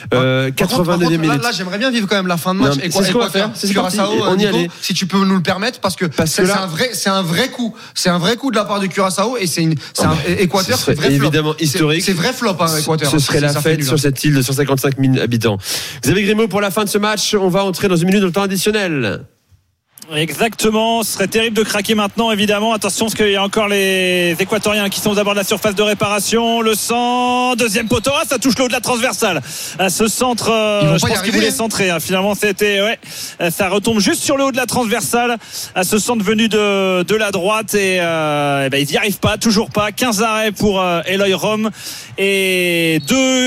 89e minute. Là, j'aimerais bien vivre quand même la fin de match. C'est ce qu'on va faire. C'est Curaçao, on y allait. Si tu peux nous le permettre, parce que c'est un vrai coup. C'est un vrai coup de la part du Curaçao et c'est un Équateur. C'est évidemment historique. C'est vrai flop, Équateur. Ce serait la fête sur cette île de 155 000 habitants. Xavier Grimaud, pour la fin de ce match, on va entrer dans une minute dans le temps additionnel. Exactement, ce serait terrible de craquer maintenant évidemment. Attention parce qu'il y a encore les Équatoriens qui sont aux abords de la surface de réparation. Le centre, deuxième poteau, ça touche le haut de la transversale. Ce centre, je pense qu'il voulait centrer. Finalement, ça retombe juste sur le haut de la transversale. Ce centre venu de la droite et ils n'y arrivent pas, toujours pas. 15 arrêts pour Eloy Rom et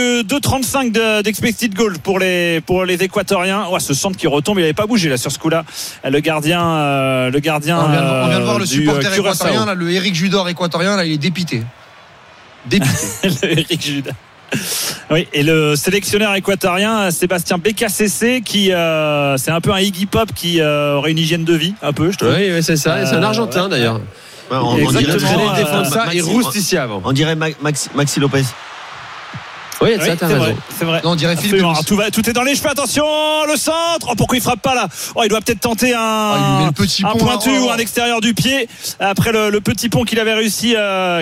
2,35 d'expected goal pour les Équatoriens. Ce centre qui retombe, il n'avait pas bougé là sur ce coup-là. Le gardien. On vient de voir le supporter équatorien, là, le Eric Judor équatorien, là, il est dépité. Le Eric Judor. Oui, et le sélectionneur équatorien Sébastien Bécassé qui c'est un peu un Iggy Pop qui aurait une hygiène de vie un peu, je trouve. Oui, c'est ça, c'est un Argentin d'ailleurs. On dirait défendre ça et Roustici avant. On dirait Maxi Lopez. Oui, t'as raison. C'est vrai. Non, on dirait Philippe. Tout est dans les cheveux. Attention, le centre. Pourquoi il frappe pas là? Il doit peut-être tenter un pointu ou un extérieur du pied. Après le petit pont qu'il avait réussi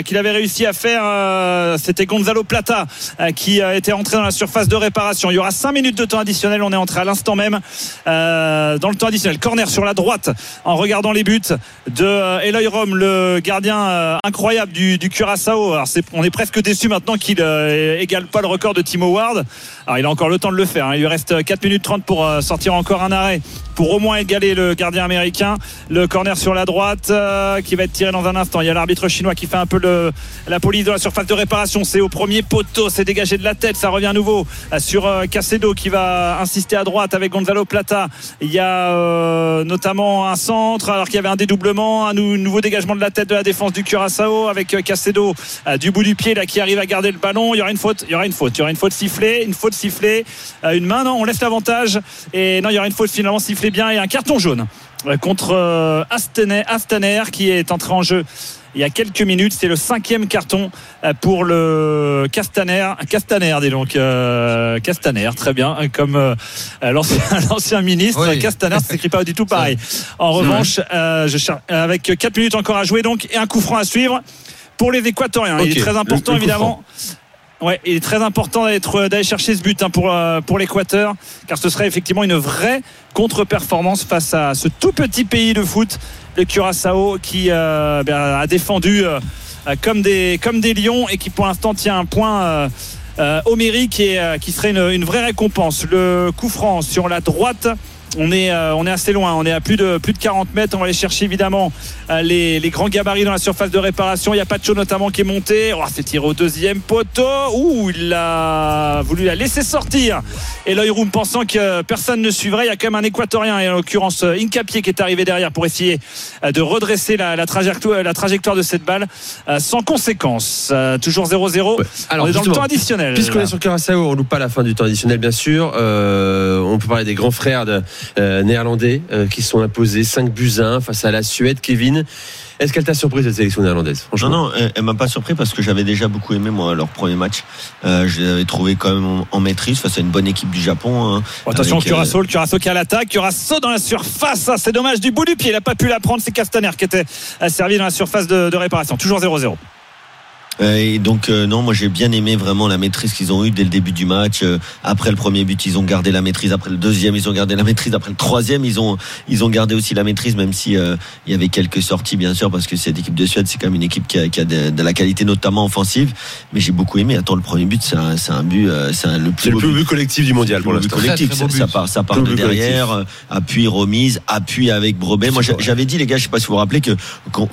à faire, c'était Gonzalo Plata qui était entré dans la surface de réparation. Il y aura 5 minutes de temps additionnel. On est entré à l'instant même dans le temps additionnel. Corner sur la droite en regardant les buts de Eloy Rom, le gardien incroyable du Curaçao. Alors on est presque déçu maintenant qu'il égale pas le record de Timo Ward. Alors il a encore le temps de le faire. Il lui reste 4 minutes 30 pour sortir encore un arrêt pour au moins égaler le gardien américain. Le corner sur la droite qui va être tiré dans un instant. Il y a l'arbitre chinois qui fait un peu la police de la surface de réparation. C'est au premier poteau, c'est dégagé de la tête. Ça revient à nouveau sur Caicedo qui va insister à droite avec Gonzalo Plata. Il y a notamment un centre alors qu'il y avait un dédoublement, un nouveau dégagement de la tête de la défense du Curaçao avec Caicedo du bout du pied là qui arrive à garder le ballon. Il y aura une faute sifflée, une main, non, on laisse l'avantage et non, il y aura une faute finalement sifflée bien et un carton jaune contre Astaner qui est entré en jeu il y a quelques minutes. C'est le 5e carton pour le Castaner, dis donc Castaner, très bien, comme l'ancien ministre. Oui. Castaner, ça s'écrit pas du tout pareil. En revanche, avec 4 minutes encore à jouer donc et un coup franc à suivre pour les Équatoriens. Okay. Il est très important évidemment. Ouais, il est très important d'aller chercher ce but pour l'Équateur, car ce serait effectivement une vraie contre-performance face à ce tout petit pays de foot, le Curaçao, qui a défendu comme des lions et qui pour l'instant tient un point homérique et qui serait une vraie récompense. Le coup franc sur la droite. On est assez loin, on est à plus de 40 mètres. On va aller chercher évidemment les grands gabarits dans la surface de réparation. Il y a Pacho notamment qui est monté. C'est tiré au deuxième poteau. Il a voulu la laisser sortir. Et Eloy Rom pensant que personne ne suivrait. Il y a quand même un Équatorien, et en l'occurrence Hincapié, qui est arrivé derrière pour essayer de redresser la trajectoire de cette balle sans conséquence. Toujours 0-0. Ouais. Alors, on est dans le temps additionnel. Puisqu'on est sur Curaçao, on ne loupe pas la fin du temps additionnel, bien sûr. On peut parler des grands frères néerlandais qui sont imposés 5-1 face à la Suède. Kevin, Est-ce qu'elle t'a surpris cette sélection néerlandaise? Franchement, non, elle m'a pas surpris parce que j'avais déjà beaucoup aimé moi leur premier match. Je les avais trouvés quand même en maîtrise face à une bonne équipe du Japon. Hein, attention, le Curaçao qui a l'attaque. Curaçao dans la surface. C'est dommage du bout du pied. Il n'a pas pu la prendre. C'est Castaner qui était servi dans la surface de réparation. Toujours 0-0. Et donc non, moi j'ai bien aimé vraiment la maîtrise qu'ils ont eue dès le début du match. Après le premier but, ils ont gardé la maîtrise. Après le deuxième, ils ont gardé la maîtrise. Après le troisième, ils ont gardé aussi la maîtrise, même si il y avait quelques sorties bien sûr, parce que cette équipe de Suède, c'est quand même une équipe qui a de la qualité, notamment offensive. Mais j'ai beaucoup aimé. Attends, le premier but, c'est un but, le plus beau but collectif du mondial pour l'instant. Collectif, ça part de derrière, appui, remise, appui avec Brobbey. Moi, j'avais dit les gars, je sais pas si vous vous rappelez que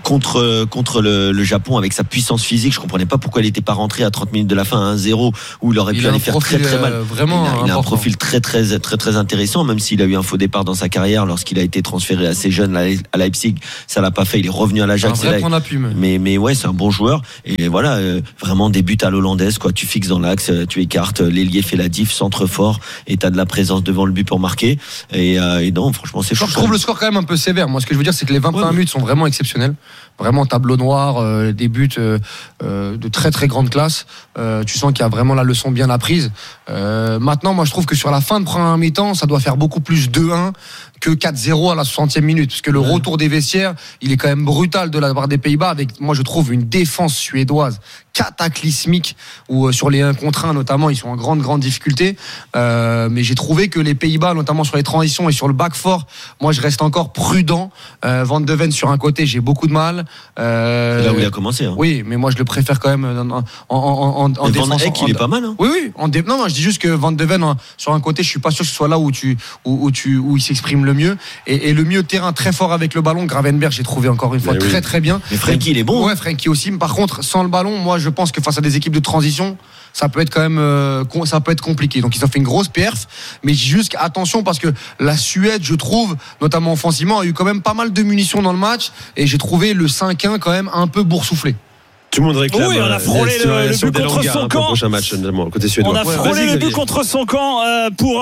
contre le Japon avec sa puissance physique, je comprenais pas pourquoi il n'était pas rentré à 30 minutes de la fin à 1-0 où il aurait pu aller faire très très mal. Il a un profil très très très très intéressant, même s'il a eu un faux départ dans sa carrière lorsqu'il a été transféré assez jeune à Leipzig, ça l'a pas fait, il est revenu à l'Ajax. Mais ouais, c'est un bon joueur et voilà, vraiment des buts à l'hollandaise quoi, tu fixes dans l'axe, tu écartes, l'ailier fait la diff, centre fort et t'as de la présence devant le but pour marquer et non, franchement c'est chaud. Je trouve le score quand même un peu sévère. Moi ce que je veux dire c'est que les 21 minutes sont vraiment exceptionnels. Vraiment tableau noir, des buts de très très grande classe. Tu sens qu'il y a vraiment la leçon bien apprise. Maintenant, moi je trouve que sur la fin de première mi-temps, ça doit faire beaucoup plus 2-1 que 4-0 à la 60e minute, parce que le retour des vestiaires, il est quand même brutal de la part des Pays-Bas, avec, moi je trouve, une défense suédoise cataclysmique, où sur les 1 contre 1 notamment, ils sont en grande difficulté. Mais j'ai trouvé que les Pays-Bas, notamment sur les transitions et sur le back four, moi je reste encore prudent. Van de Ven sur un côté, j'ai beaucoup de mal. C'est là où il a commencé. Hein. Oui, mais moi je le préfère quand même en défense. Van Eyck, il est pas mal. Hein. Oui. Non, je dis juste que Van de Ven sur un côté, je suis pas sûr que ce soit là où il s'exprime le mieux. Et le milieu de terrain très fort avec le ballon, Gravenberch, j'ai trouvé encore une fois très bien. Mais Frenkie, il est bon. Ouais, Frenkie aussi. Par contre, sans le ballon, moi je pense que face à des équipes de transition, ça peut être quand même ça peut être compliqué. Donc ils ont fait une grosse perf, mais juste attention parce que la Suède, je trouve, notamment offensivement, a eu quand même pas mal de munitions dans le match et j'ai trouvé le 5-1 quand même un peu boursoursouflé. Tout le monde réclame. Oui, on a frôlé le but contre son camp. Prochain match, côté suédois. On a frôlé le but contre son camp pour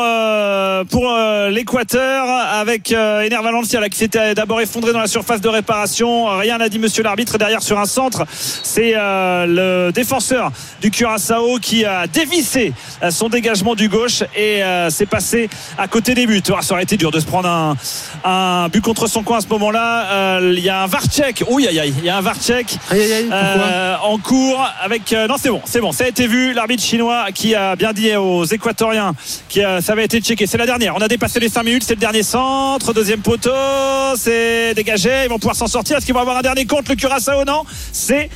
l'Équateur avec Ener Valencia là, qui s'était d'abord effondré dans la surface de réparation. Rien n'a dit monsieur l'arbitre. Derrière sur un centre, c'est le défenseur du Curaçao qui a dévissé son dégagement du gauche et c'est passé à côté des buts. Ça aurait été dur de se prendre un but contre son camp à ce moment-là. Il y a un VAR-check. Il y a un VAR-check. En cours avec non c'est bon ça a été vu, l'arbitre chinois qui a bien dit aux Équatoriens ça avait été checké, c'est la dernière, on a dépassé les 5 minutes, c'est le dernier centre, deuxième poteau, c'est dégagé, ils vont pouvoir s'en sortir, est-ce qu'ils vont avoir un dernier compte le Curaçao? Non, c'est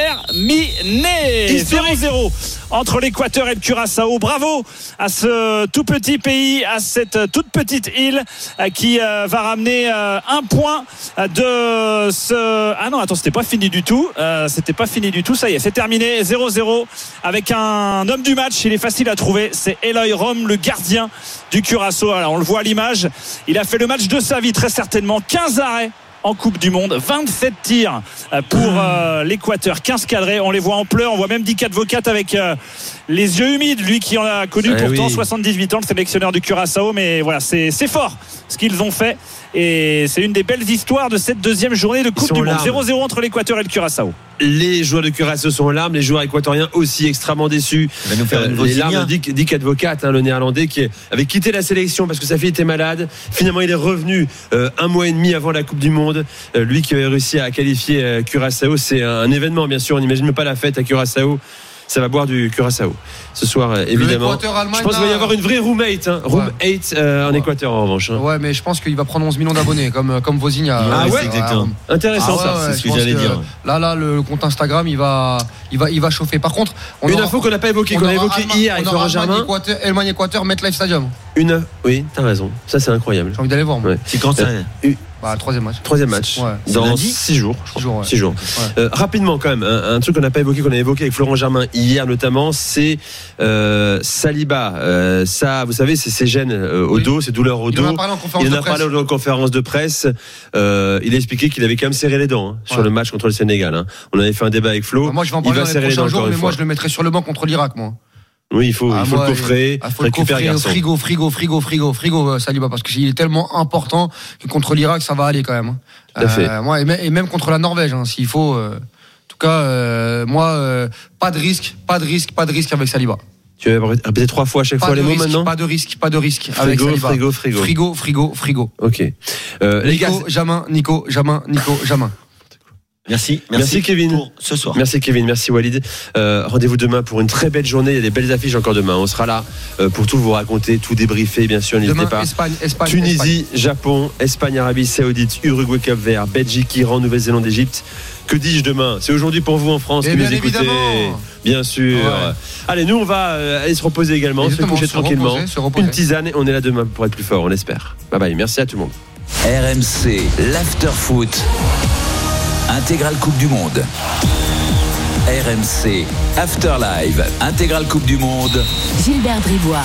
terminé. 0-0 entre l'Équateur et le Curaçao. Bravo à ce tout petit pays, à cette toute petite île qui va ramener un point de ce... Ah non, attends, c'était pas fini du tout. Ça y est, c'est terminé. 0-0 avec un homme du match. Il est facile à trouver. C'est Eloy Rom, le gardien du Curaçao. Alors, on le voit à l'image. Il a fait le match de sa vie, très certainement. 15 arrêts en Coupe du Monde, 27 tirs pour l'Équateur, 15 cadrés, on les voit en pleurs, on voit même Dick Advocat avec les yeux humides, lui qui en a connu pourtant 78 ans, le sélectionneur du Curaçao, mais voilà, c'est fort ce qu'ils ont fait et c'est une des belles histoires de cette deuxième journée de Coupe du Monde. 0-0 entre l'Équateur et le Curaçao. Les joueurs de Curaçao sont en larmes, les joueurs équatoriens aussi extrêmement déçus. Il va nous faire les larmes de Dick Advocat, le néerlandais qui avait quitté la sélection parce que sa fille était malade. Finalement, il est revenu 1 mois et demi avant la Coupe du Monde. Lui qui avait réussi à qualifier Curaçao, c'est un événement bien sûr. On n'imagine même pas la fête à Curaçao. Ça va boire du Curaçao ce soir évidemment. Je pense qu'il va y avoir une vraie roommate en Équateur en revanche. Ouais, mais je pense qu'il va prendre 11 millions d'abonnés comme Vozinha. Ah ouais, exactement. Intéressant ça. C'est ce que j'allais dire. Là, le compte Instagram, il va chauffer. Par contre, une info qu'on n'a pas évoquée, qu'on a évoquée hier avec Florent Germain. Allemagne-Équateur, MetLife Stadium. Oui, t'as raison. Ça c'est incroyable. J'ai envie d'aller voir. Moi. C'est quand ça? Troisième match. Ouais. Dans 6 jours, je crois. 6 jours. Ouais. Rapidement quand même, un truc qu'on n'a pas évoqué, qu'on a évoqué avec Florent Germain hier notamment, c'est Saliba. Ça, vous savez, c'est ses gènes au dos, ses douleurs au dos. Il en a parlé en conférence de presse. Il a expliqué qu'il avait quand même serré les dents sur le match contre le Sénégal. On avait fait un débat avec Flo. Moi, je vais en parler dans les prochains jours, mais moi, je le mettrai sur le banc contre l'Irak, moi. Oui, il faut le coffrer. Il faut récupérer frigo, Saliba, parce qu'il est tellement important que contre l'Irak, ça va aller quand même. Tout à fait. Et même contre la Norvège, s'il faut. En tout cas, pas de risque avec Saliba. Tu vas répéter 3 fois à chaque fois les mots maintenant. Pas de risque avec Saliba. Frigo. Ok. Les gars, Nico, Jamin. Merci Kevin pour ce soir. Merci Kevin, merci Walid. Rendez-vous demain pour une très belle journée. Il y a des belles affiches encore demain. On sera là pour tout vous raconter, tout débriefer. Bien sûr, n'hésitez pas. Espagne, Tunisie, Japon, Espagne, Arabie Saoudite, Uruguay, Cap-Vert, Belgique, Iran, Nouvelle-Zélande, Égypte. Que dis-je demain? C'est aujourd'hui pour vous en France que vous écoutez. Bien sûr. Ouais. Allez, nous on va aller se reposer également, se coucher tranquillement. Une tisane et on est là demain pour être plus fort, on l'espère. Bye bye, merci à tout le monde. RMC, l'after-foot. Intégrale Coupe du Monde. RMC Afterlive, Intégrale Coupe du Monde. Gilbert Bribois.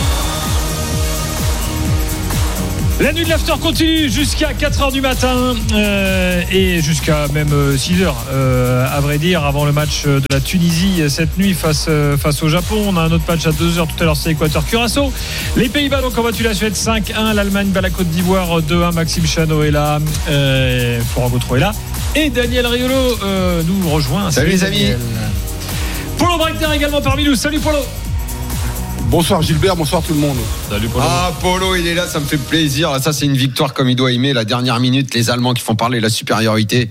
La nuit de l'after continue jusqu'à 4h du matin et jusqu'à même 6h à vrai dire, avant le match de la Tunisie cette nuit face au Japon. On a un autre match à 2h tout à l'heure, c'est Équateur-Curaçao. Les Pays-Bas donc ont battu la Suède 5-1, l'Allemagne bat la Côte d'Ivoire 2-1. Maxime Chano est là, Florent Gautreau est là et Daniel Riolo nous rejoint. Salut les amis. Polo Breitner également parmi nous. Salut Polo. Bonsoir Gilbert, bonsoir tout le monde. Salut Polo. Polo, il est là, ça me fait plaisir. Ça, c'est une victoire comme il doit aimer. La dernière minute, les Allemands qui font parler la supériorité.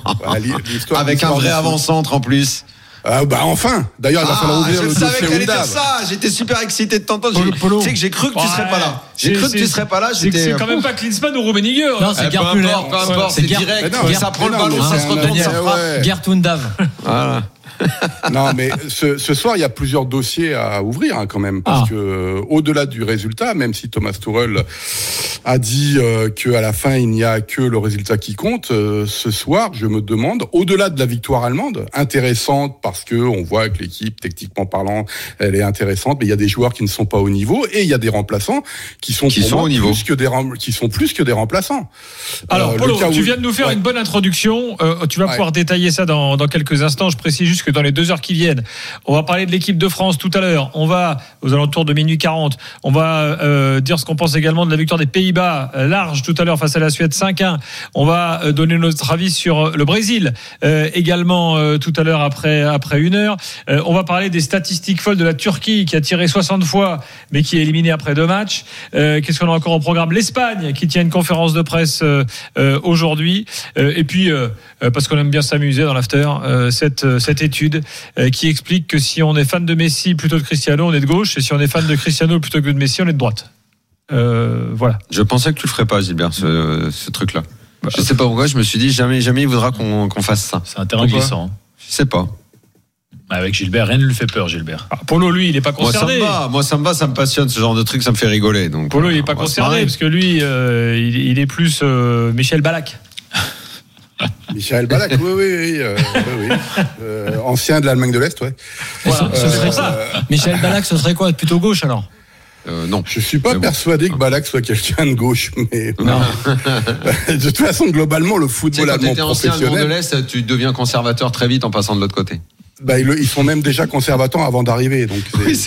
Avec un vrai avant-centre en plus. Enfin. D'ailleurs, il va falloir ouvrir le dossier. Je savais que t'allais dire ça. J'étais super excité de t'entendre. Tu sais que j'ai cru que tu serais pas là. J'ai cru que tu serais pas là. C'est quand même pas Klinsmann ou Rummenigge. Non, c'est Gerd Müller. Peu importe, c'est direct. Ça prend le ballon, ça se retourne, ça frappe. Gerd Undav. Voilà. Non, mais ce soir, il y a plusieurs dossiers à ouvrir quand même, parce que au-delà du résultat, même si Thomas Tuchel a dit qu'à la fin il n'y a que le résultat qui compte, ce soir, je me demande, au-delà de la victoire allemande, intéressante parce que on voit que l'équipe, techniquement parlant, elle est intéressante, mais il y a des joueurs qui ne sont pas au niveau et il y a des remplaçants qui sont au niveau, qui sont plus que des remplaçants. Alors, Polo, tu viens de nous faire une bonne introduction. Tu vas pouvoir détailler ça dans quelques instants. Je précise juste que dans les 2 heures qui viennent, on va parler de l'équipe de France tout à l'heure. On va, aux alentours de minuit 40, on va dire ce qu'on pense également de la victoire des Pays-Bas, large tout à l'heure face à la Suède 5-1. On va donner notre avis sur le Brésil, également tout à l'heure après 1 heure. On va parler des statistiques folles de la Turquie qui a tiré 60 fois, mais qui est éliminée après 2 matchs. Qu'est-ce qu'on a encore au programme? L'Espagne qui tient une conférence de presse aujourd'hui. Et puis, parce qu'on aime bien s'amuser dans l'after, cette étude qui explique que si on est fan de Messi plutôt que de Cristiano, on est de gauche, et si on est fan de Cristiano plutôt que de Messi, on est de droite. Voilà. Je pensais que tu le ferais pas, Gilbert, ce truc-là. Je sais pas pourquoi, je me suis dit jamais il voudra qu'on fasse ça. C'est un terrain glissant. Je sais pas. Avec Gilbert, rien ne lui fait peur, Gilbert. Polo, lui, il est pas concerné. Moi, ça me va, ça me passionne, ce genre de truc, ça me fait rigoler. Donc, Polo, il est pas concerné, parce que lui, il est plus Michel Ballack. Michel Ballack, oui. Ancien de l'Allemagne de l'Est, ouais. Voilà, ce serait ça. Michel Ballack, ce serait quoi? Plutôt gauche alors? Non. Je suis pas persuadé que Ballack soit quelqu'un de gauche, mais non. De toute façon, globalement, le football allemand professionnel. Quand t'étais ancien de l'Est, tu deviens conservateur très vite en passant de l'autre côté. Ils sont même déjà conservateurs avant d'arriver. Donc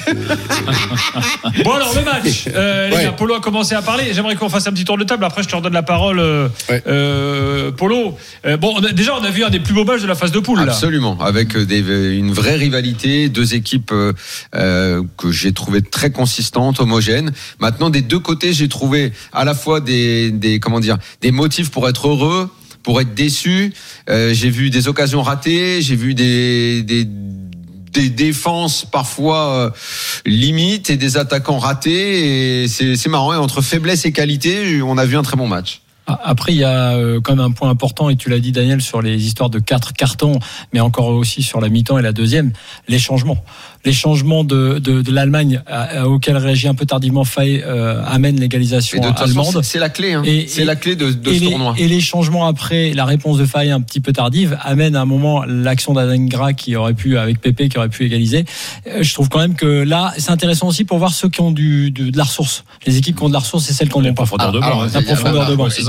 Bon alors le match, les gars, Polo a commencé à parler. J'aimerais qu'on fasse un petit tour de table. Après je te redonne la parole, Polo. Déjà on a vu un des plus beaux matchs de la phase de poule. Absolument, là. Avec une vraie rivalité, 2 équipes que j'ai trouvé très consistantes, homogènes. Maintenant des 2 côtés, j'ai trouvé à la fois des motifs pour être heureux, pour être déçu. J'ai vu des occasions ratées, j'ai vu des défenses parfois limites et des attaquants ratés, et c'est marrant, et entre faiblesse et qualité, on a vu un très bon match. Après, il y a quand même un point important, et tu l'as dit Daniel, sur les histoires de 4 cartons, mais encore aussi sur la mi-temps et la deuxième, les changements de l'Allemagne auquel réagit un peu tardivement Faye amène l'égalisation allemande. C'est la clé, c'est la clé de ce tournoi. Et les changements après, la réponse de Faye un petit peu tardive amène à un moment l'action d'Adengra qui aurait pu, avec Pépé, qui aurait pu égaliser. Je trouve quand même que là, c'est intéressant aussi pour voir ceux qui ont de la ressource. Les équipes qui ont de la ressource, c'est celles qui n'ont pas. La profondeur de banc.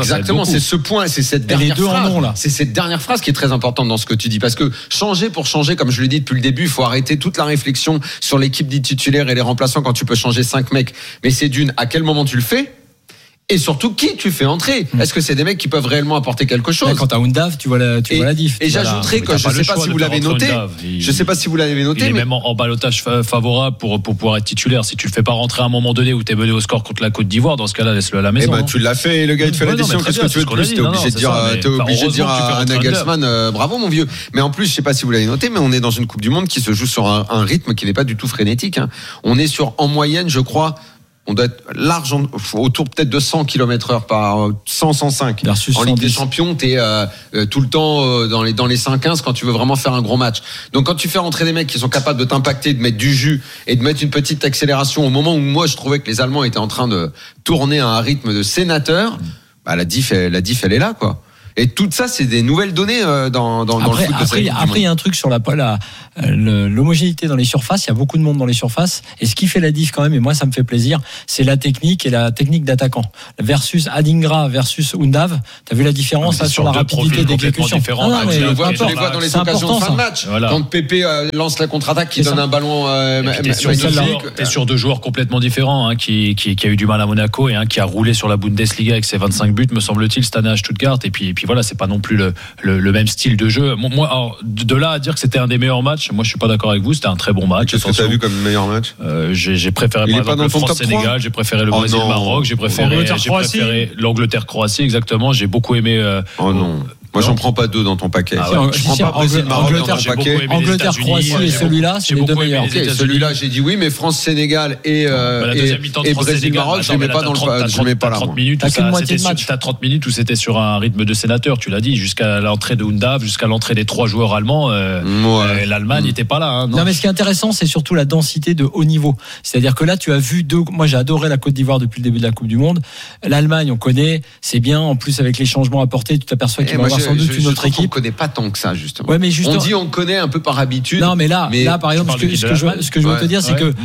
Exactement, c'est ce point, c'est cette dernière phrase. C'est cette dernière phrase qui est très importante dans ce que tu dis, parce que changer pour changer, comme je l'ai dit depuis le début, il faut arrêter toute la réflexion sur l'équipe des titulaires et les remplaçants quand tu peux changer 5 mecs. Mais c'est à quel moment tu le fais? Et surtout, qui tu fais entrer? Est-ce que c'est des mecs qui peuvent réellement apporter quelque chose? Là, quand t'as Undav, tu vois la diff. Et j'ajouterais que je sais pas si vous l'avez noté. Je sais pas si vous l'avez noté. Il est même en ballottage favorable pour pouvoir être titulaire. Si tu le fais pas rentrer à un moment donné où t'es mené au score contre la Côte d'Ivoire, dans ce cas-là, laisse-le à la maison. Eh ben, tu l'as fait et le gars, il te fait la décision. Qu'est-ce que tu veux de plus? T'es obligé de dire à Nagelsmann, bravo mon vieux. Mais en plus, je sais pas si vous l'avez noté, mais on est dans une Coupe du Monde qui se joue sur un rythme qui n'est pas du tout frénétique. On est sur, en moyenne, je crois, on doit être large, autour peut-être de 100 km/h par 105. En Ligue des Champions, t'es tout le temps dans les 5-15 quand tu veux vraiment faire un gros match. Donc quand tu fais rentrer des mecs qui sont capables de t'impacter, de mettre du jus et de mettre une petite accélération au moment où moi je trouvais que les Allemands étaient en train de tourner à un rythme de sénateur, bah la diff elle est là quoi. Et tout ça, c'est des nouvelles données dans le foot de cette. Après, il y a un truc sur l'homogénéité dans les surfaces. Il y a beaucoup de monde dans les surfaces. Et ce qui fait la diff quand même, et moi ça me fait plaisir, c'est la technique et la technique d'attaquant. Versus Adingra versus Undav. T'as vu la différence là, sur la rapidité d'exécution? Tu les vois dans les occasions de fin de match. Voilà. Quand Pépé lance la contre-attaque, qui donne un ballon t'es sur deux joueurs complètement différents, hein, qui a eu du mal à Monaco et un qui a roulé sur la Bundesliga avec ses 25 buts, me semble-t-il, cette année à Stuttgart. Et puis voilà, c'est pas non plus le même style de jeu. Moi, alors, de là à dire que c'était un des meilleurs matchs, moi je suis pas d'accord avec vous. C'était un très bon match. Qu'est-ce que tu as vu comme meilleur match? J'ai préféré par exemple le France-Sénégal, j'ai préféré le Brésil-Maroc, j'ai préféré l'Angleterre-Croatie, exactement. J'ai beaucoup aimé. Moi, j'en prends pas deux dans ton paquet. Je prends pas Brésil-Maroc dans ton paquet. Angleterre-Croatie et celui-là, c'est les deux meilleurs. Celui-là, j'ai dit oui, mais France-Sénégal et Brésil-Maroc, je les mets pas dans le. Je mets pas là. T'as qu'une moitié de match. T'as 30 minutes où c'était sur un rythme de sénateur, tu l'as dit, jusqu'à l'entrée de Undav, jusqu'à l'entrée des 3 joueurs allemands. L'Allemagne n'était pas là. Non, mais ce qui est intéressant, c'est surtout la densité de haut niveau. C'est-à-dire que là, tu as vu deux. Moi, j'ai adoré la Côte d'Ivoire depuis le début de la Coupe du Monde. L'Allemagne, on connaît, c'est bien. En plus, avec les changements apportés, tu t'aperçois qu'il va y avoir sans doute une autre équipe. On connaît pas tant que ça, justement. Ouais, mais justement. On dit on connaît un peu par habitude. Non, mais là, par exemple, ce que je veux te dire, c'est que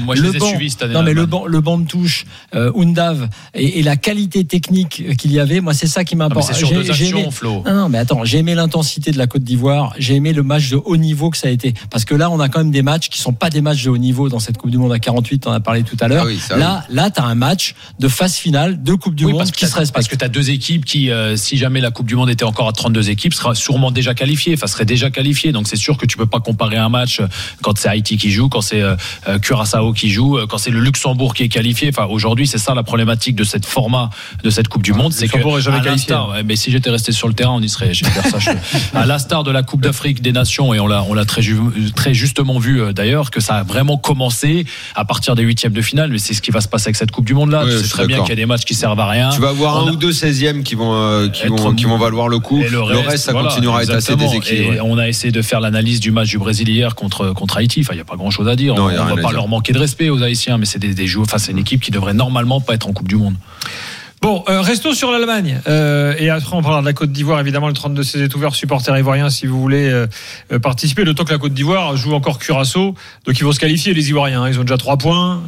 le banc de touche, Undav et la qualité technique qu'il y avait, moi, c'est ça qui m'importe. C'est sur deux actions, Flo. Non, mais attends, j'ai aimé l'intensité de la Côte d'Ivoire, j'ai aimé le match de haut niveau que ça a été. Parce que là, on a quand même des matchs qui sont pas des matchs de haut niveau dans cette Coupe du Monde à 48, on en a parlé tout à l'heure. Là, t'as un match de phase finale de Coupe du Monde qui se respecte. Parce que t'as deux équipes qui, si jamais la Coupe du Monde était encore à 32 équipes, sera sûrement déjà qualifiée, serait déjà qualifiée. Donc c'est sûr que tu peux pas comparer un match quand c'est Haïti qui joue, quand c'est Curaçao qui joue, quand c'est le Luxembourg qui est qualifié. Enfin, aujourd'hui, c'est ça la problématique de cette format de cette Coupe du Monde, c'est que est jamais qualifié. Mais si j'étais resté sur le terrain, on y serait. À l'instar de la Coupe d'Afrique des Nations, et on l'a très justement vu d'ailleurs, que ça a vraiment commencé à partir des 8e de finale. Mais c'est ce qui va se passer avec cette Coupe du Monde là. Tu sais très bien qu'il y a des matchs qui servent à rien. Tu vas avoir un ou deux 16e qui vont valoir le coup. Le reste, ça continuera à être assez déséquilibré. Et on a essayé de faire l'analyse du match du Brésil hier contre Haïti. Enfin, il y a pas grand chose à dire. On va pas leur manquer de respect aux Haïtiens, mais c'est des joueurs. Enfin, c'est une équipe qui devrait normalement pas être en Coupe du Monde. Bon, restons sur l'Allemagne. Et après, on parlera de la Côte d'Ivoire. Évidemment, le 32-16 est ouvert, supporters ivoiriens, si vous voulez participer. Le temps que la Côte d'Ivoire joue encore Curaçao. Donc, ils vont se qualifier, les Ivoiriens. Ils ont déjà 3 points.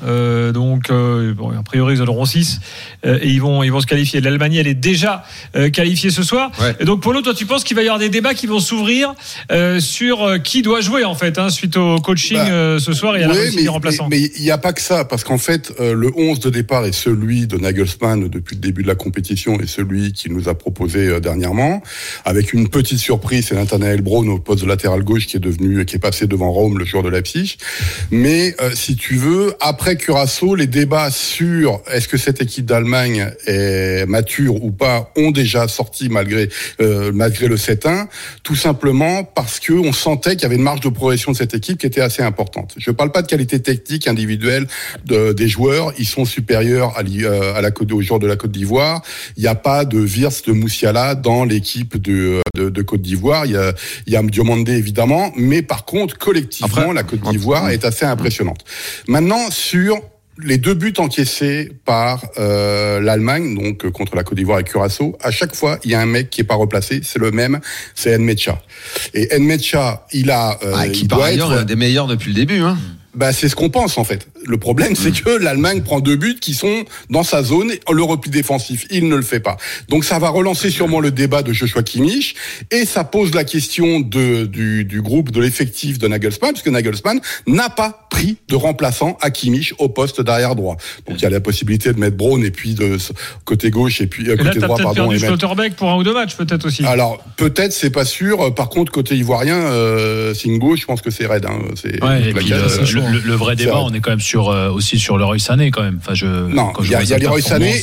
A priori, ils en auront 6. Et ils vont se qualifier. L'Allemagne, elle est déjà qualifiée ce soir. Ouais. Et donc, Polo, toi, tu penses qu'il va y avoir des débats qui vont s'ouvrir sur qui doit jouer, en fait, suite au coaching ce soir et à la des remplaçants. Mais il n'y a pas que ça. Parce qu'en fait, le 11 de départ est celui de Nagelsmann depuis le début de la compétition et celui qu'il nous a proposé dernièrement, avec une petite surprise, c'est Nathanael Braun au poste de latéral gauche qui est passé devant Rome, le joueur de Leipzig. Mais si tu veux, après Curaçao, les débats sur est-ce que cette équipe d'Allemagne est mature ou pas ont déjà sorti malgré le 7-1, tout simplement parce que on sentait qu'il y avait une marge de progression de cette équipe qui était assez importante. Je parle pas de qualité technique individuelle des joueurs, ils sont supérieurs aux joueurs de la Côte d'Ivoire. Il n'y a pas de Wirtz, de Moussiala dans l'équipe de Côte d'Ivoire. Il y a Diomandé évidemment, mais par contre collectivement la Côte d'Ivoire est assez impressionnante. Maintenant sur les 2 buts encaissés par l'Allemagne, donc contre la Côte d'Ivoire et Curaçao, à chaque fois il y a un mec qui est pas replacé, c'est le même, c'est Nmecha. Et Nmecha, il doit être un des meilleurs depuis le début. C'est ce qu'on pense en fait. le problème, c'est que l'Allemagne prend 2 buts qui sont dans sa zone, le repli défensif, il ne le fait pas. Donc ça va relancer sûrement le débat de Joshua Kimmich, et ça pose la question du groupe, de l'effectif de Nagelsmann, puisque Nagelsmann n'a pas pris de remplaçant à Kimmich au poste d'arrière droit. Donc il y a la possibilité de mettre Braun et puis de côté gauche et puis côté droit, pardon. Perdu Schlotterbeck pour 1 ou 2 matchs peut-être aussi. Alors peut-être, c'est pas sûr. Par contre, côté ivoirien, Singo, je pense que c'est raide. Et puis le vrai débat, on est quand même aussi sur Leroy Sané quand même. Enfin, il y a Leroy Sané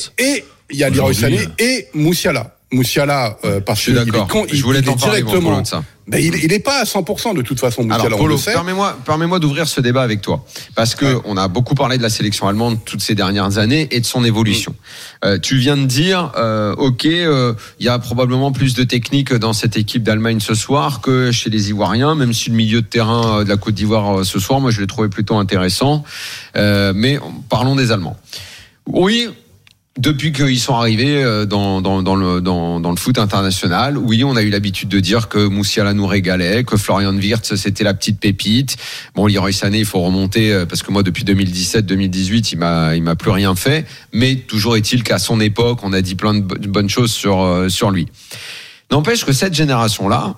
et Moussiala. Moussiala, parce que je voulais t'en parler directement de ça. Ben, il est pas à 100% de toute façon, Moussiala. Alors, Polo, permets-moi d'ouvrir ce débat avec toi. Parce que on a beaucoup parlé de la sélection allemande toutes ces dernières années et de son évolution. Tu viens de dire, il y a probablement plus de technique dans cette équipe d'Allemagne ce soir que chez les Ivoiriens, même si le milieu de terrain de la Côte d'Ivoire ce soir, moi je l'ai trouvé plutôt intéressant. Mais parlons des Allemands. Oui. Depuis qu'ils sont arrivés dans le foot international, oui, on a eu l'habitude de dire que Moussiala nous régalait, que Florian Wirtz c'était la petite pépite. Bon, Leroy Sané, il faut remonter parce que moi depuis 2017-2018, il m'a plus rien fait. Mais toujours est-il qu'à son époque, on a dit plein de bonnes choses sur lui. N'empêche que cette génération-là,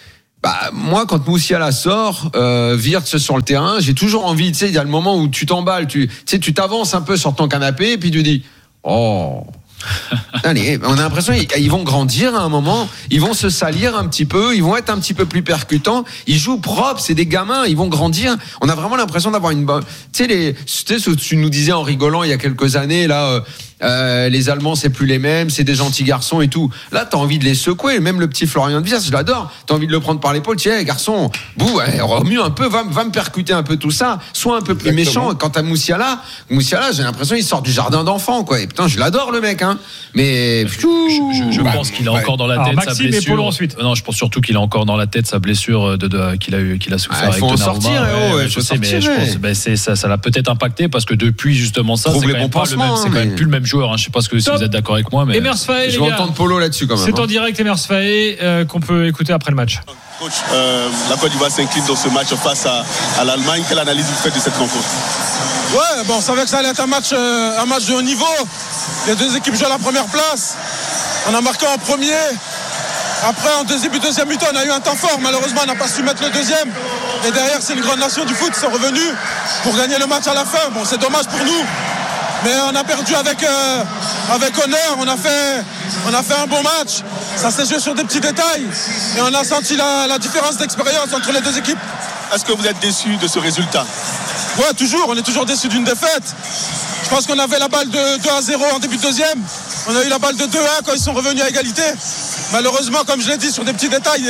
moi, quand Moussiala sort, Wirtz sur le terrain, j'ai toujours envie, tu sais, il y a le moment où tu t'emballes, tu t'avances un peu sur ton canapé et puis tu dis. Oh, allez, on a l'impression qu'ils vont grandir à un moment, ils vont se salir un petit peu, ils vont être un petit peu plus percutants, ils jouent propre, c'est des gamins, ils vont grandir. On a vraiment l'impression d'avoir une bonne. Tu sais, ce que tu nous disais en rigolant il y a quelques années là. Les Allemands c'est plus les mêmes, c'est des gentils garçons et tout. Là t'as envie de les secouer, même le petit Florian Wirtz, je l'adore. T'as envie de le prendre par l'épaule, tiens garçon, remue un peu, va me percuter un peu tout ça, sois un peu plus méchant. Quant à Moussiala, j'ai l'impression il sort du jardin d'enfants quoi. Et putain je l'adore le mec hein. Mais je pense qu'il a encore dans la tête sa blessure. Ensuite. Non, je pense surtout qu'il a encore dans la tête sa blessure qu'il a souffert avec Donnarumma. Sortir, je sais, mais je pense ça l'a peut-être impacté parce que depuis justement ça, c'est quand même plus le même joueur. Je sais pas si vous êtes d'accord avec moi, mais Emers Faé, je vais entendre Polo là-dessus quand même. C'est en direct Emers Faé qu'on peut écouter après le match. Coach, la Côte d'Ivoire s'incline dans ce match face à l'Allemagne. Quelle analyse vous faites de cette rencontre? Ouais, on savait que ça allait être un match de haut niveau. Les deux équipes jouent à la première place. On a marqué en premier. Après, en deuxième mi-temps, on a eu un temps fort. Malheureusement, on n'a pas su mettre le deuxième. Et derrière, c'est une grande nation du foot. Ils sont revenus pour gagner le match à la fin. Bon, c'est dommage pour nous. Mais on a perdu avec honneur, on a fait un bon match. Ça s'est joué sur des petits détails. Et on a senti la différence d'expérience entre les deux équipes. Est-ce que vous êtes déçu de ce résultat? Ouais, toujours. On est toujours déçu d'une défaite. Je pense qu'on avait la balle de 2-0 en début de deuxième. On a eu la balle de 2-1 quand ils sont revenus à égalité. Malheureusement, comme je l'ai dit, sur des petits détails,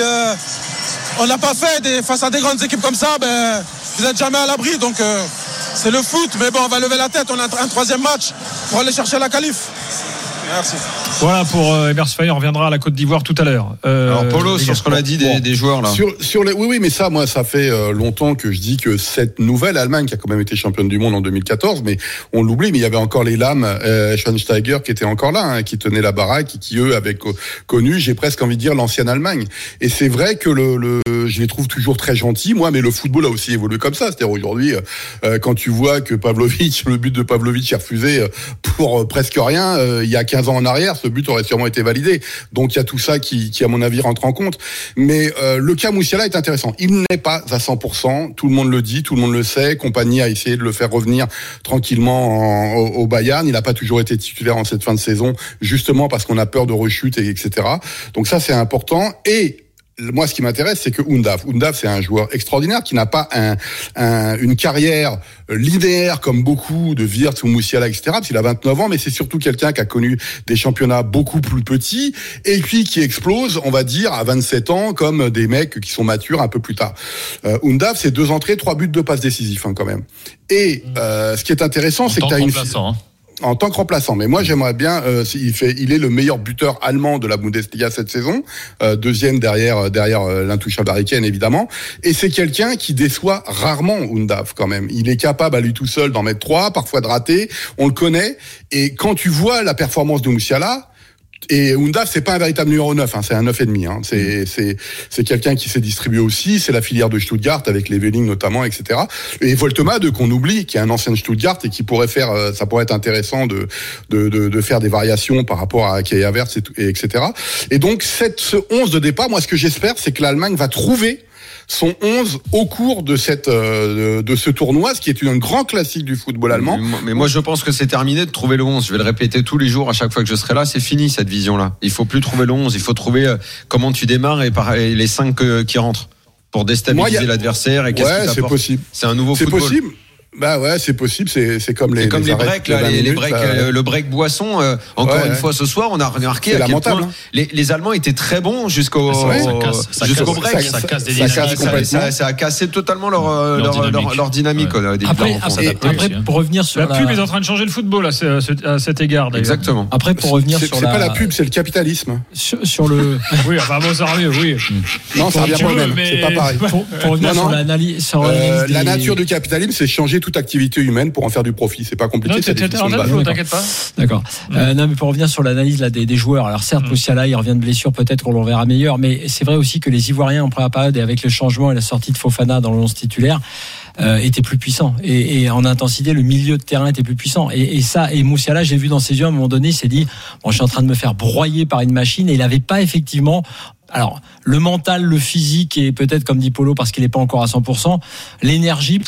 on n'a pas fait. Face à des grandes équipes comme ça, vous n'êtes jamais à l'abri. Donc c'est le foot, mais bon, on va lever la tête. On a un troisième match pour aller chercher la qualif. Merci. Voilà pour Emers Faé, on reviendra à la Côte d'Ivoire tout à l'heure. Alors Polo, sur ce qu'on a dit des joueurs là. Oui, mais ça, moi, ça fait longtemps que je dis que cette nouvelle Allemagne, qui a quand même été championne du monde en 2014, mais on l'oublie, mais il y avait encore les Lahm, Schweinsteiger qui étaient encore là, hein, qui tenaient la baraque, et qui eux avaient connu, j'ai presque envie de dire, l'ancienne Allemagne. Et c'est vrai que je les trouve toujours très gentils, moi, mais le football a aussi évolué comme ça. C'est-à-dire aujourd'hui, quand tu vois que Pavlovic, le but de Pavlovic est refusé pour presque rien, il y a 15 ans en arrière, ce but aurait sûrement été validé. Donc il y a tout ça qui à mon avis rentre en compte. Mais le cas Moussiala est intéressant. Il n'est pas à 100%. Tout le monde le dit, tout le monde le sait. Kompany a essayé de le faire revenir tranquillement au Bayern. Il n'a pas toujours été titulaire en cette fin de saison, justement parce qu'on a peur de rechute etc. Donc ça c'est important. Et moi, ce qui m'intéresse, c'est que Undav, c'est un joueur extraordinaire qui n'a pas une carrière linéaire comme beaucoup de Wirtz ou Moussiala, etc. Parce qu'il a 29 ans, mais c'est surtout quelqu'un qui a connu des championnats beaucoup plus petits et puis qui explose, on va dire, à 27 ans, comme des mecs qui sont matures un peu plus tard. Undav, c'est 2 entrées, 3 buts, 2 passes décisifs, quand même. Et ce qui est intéressant, c'est que tu as une... En tant que remplaçant, mais moi j'aimerais bien. Il est le meilleur buteur allemand de la Bundesliga cette saison, deuxième derrière l'intouchable Harry Kane évidemment. Et c'est quelqu'un qui déçoit rarement Undav quand même. Il est capable à lui tout seul d'en mettre 3, parfois de rater. On le connaît. Et quand tu vois la performance de Moussiala, Et Undav, c'est pas un véritable numéro 9, c'est un 9,5. C'est quelqu'un qui s'est distribué aussi. C'est la filière de Stuttgart avec Leveling notamment, etc. Et Woltemade qu'on oublie, qui est un ancien de Stuttgart et qui pourrait faire, ça pourrait être intéressant de faire des variations par rapport à Kai Havertz etc. Et donc ce 11 de départ, moi ce que j'espère, c'est que l'Allemagne va trouver son 11 au cours de ce tournoi, ce qui est un grand classique du football allemand. Mais moi je pense que c'est terminé de trouver le 11. Je vais le répéter tous les jours à chaque fois que je serai là. C'est fini cette vision-là. Il faut plus trouver le 11. Il faut trouver comment tu démarres et les 5 qui rentrent pour déstabiliser l'adversaire. Et qu'est-ce que c'est possible. C'est un nouveau football. C'est possible. Bah ouais, c'est possible. C'est comme les breaks, le break boisson. Encore une fois, ce soir, on a remarqué à quel point les Allemands étaient très bons jusqu'au break. Ça casse des dynamiques. Ça a cassé totalement leur dynamique. Après, pour revenir sur la pub est en train de changer le football à cet égard. D'ailleurs. Exactement. Après, pour revenir sur c'est pas la pub, c'est le capitalisme. Sur le. Oui, enfin bon, ça revient. Oui. Non, ça revient pas même. C'est pas pareil. Pour revenir sur l'analyse. La nature du capitalisme, c'est changer toute activité humaine pour en faire du profit. C'est pas compliqué. T'inquiète pas. D'accord. Non, mais pour revenir sur l'analyse là des joueurs. Alors certes, Musiala, il revient de blessure, peut-être qu'on le verra meilleur, mais c'est vrai aussi que les Ivoiriens en première période et avec le changement et la sortie de Fofana dans le 11 titulaire étaient plus puissants et en intensité, le milieu de terrain était plus puissant. Et Musiala, j'ai vu dans ses yeux à un moment donné, il s'est dit bon, je suis en train de me faire broyer par une machine et il n'avait pas effectivement. Alors, le mental, le physique et peut-être, comme dit Polo, parce qu'il n'est pas encore à 100%, l'énergie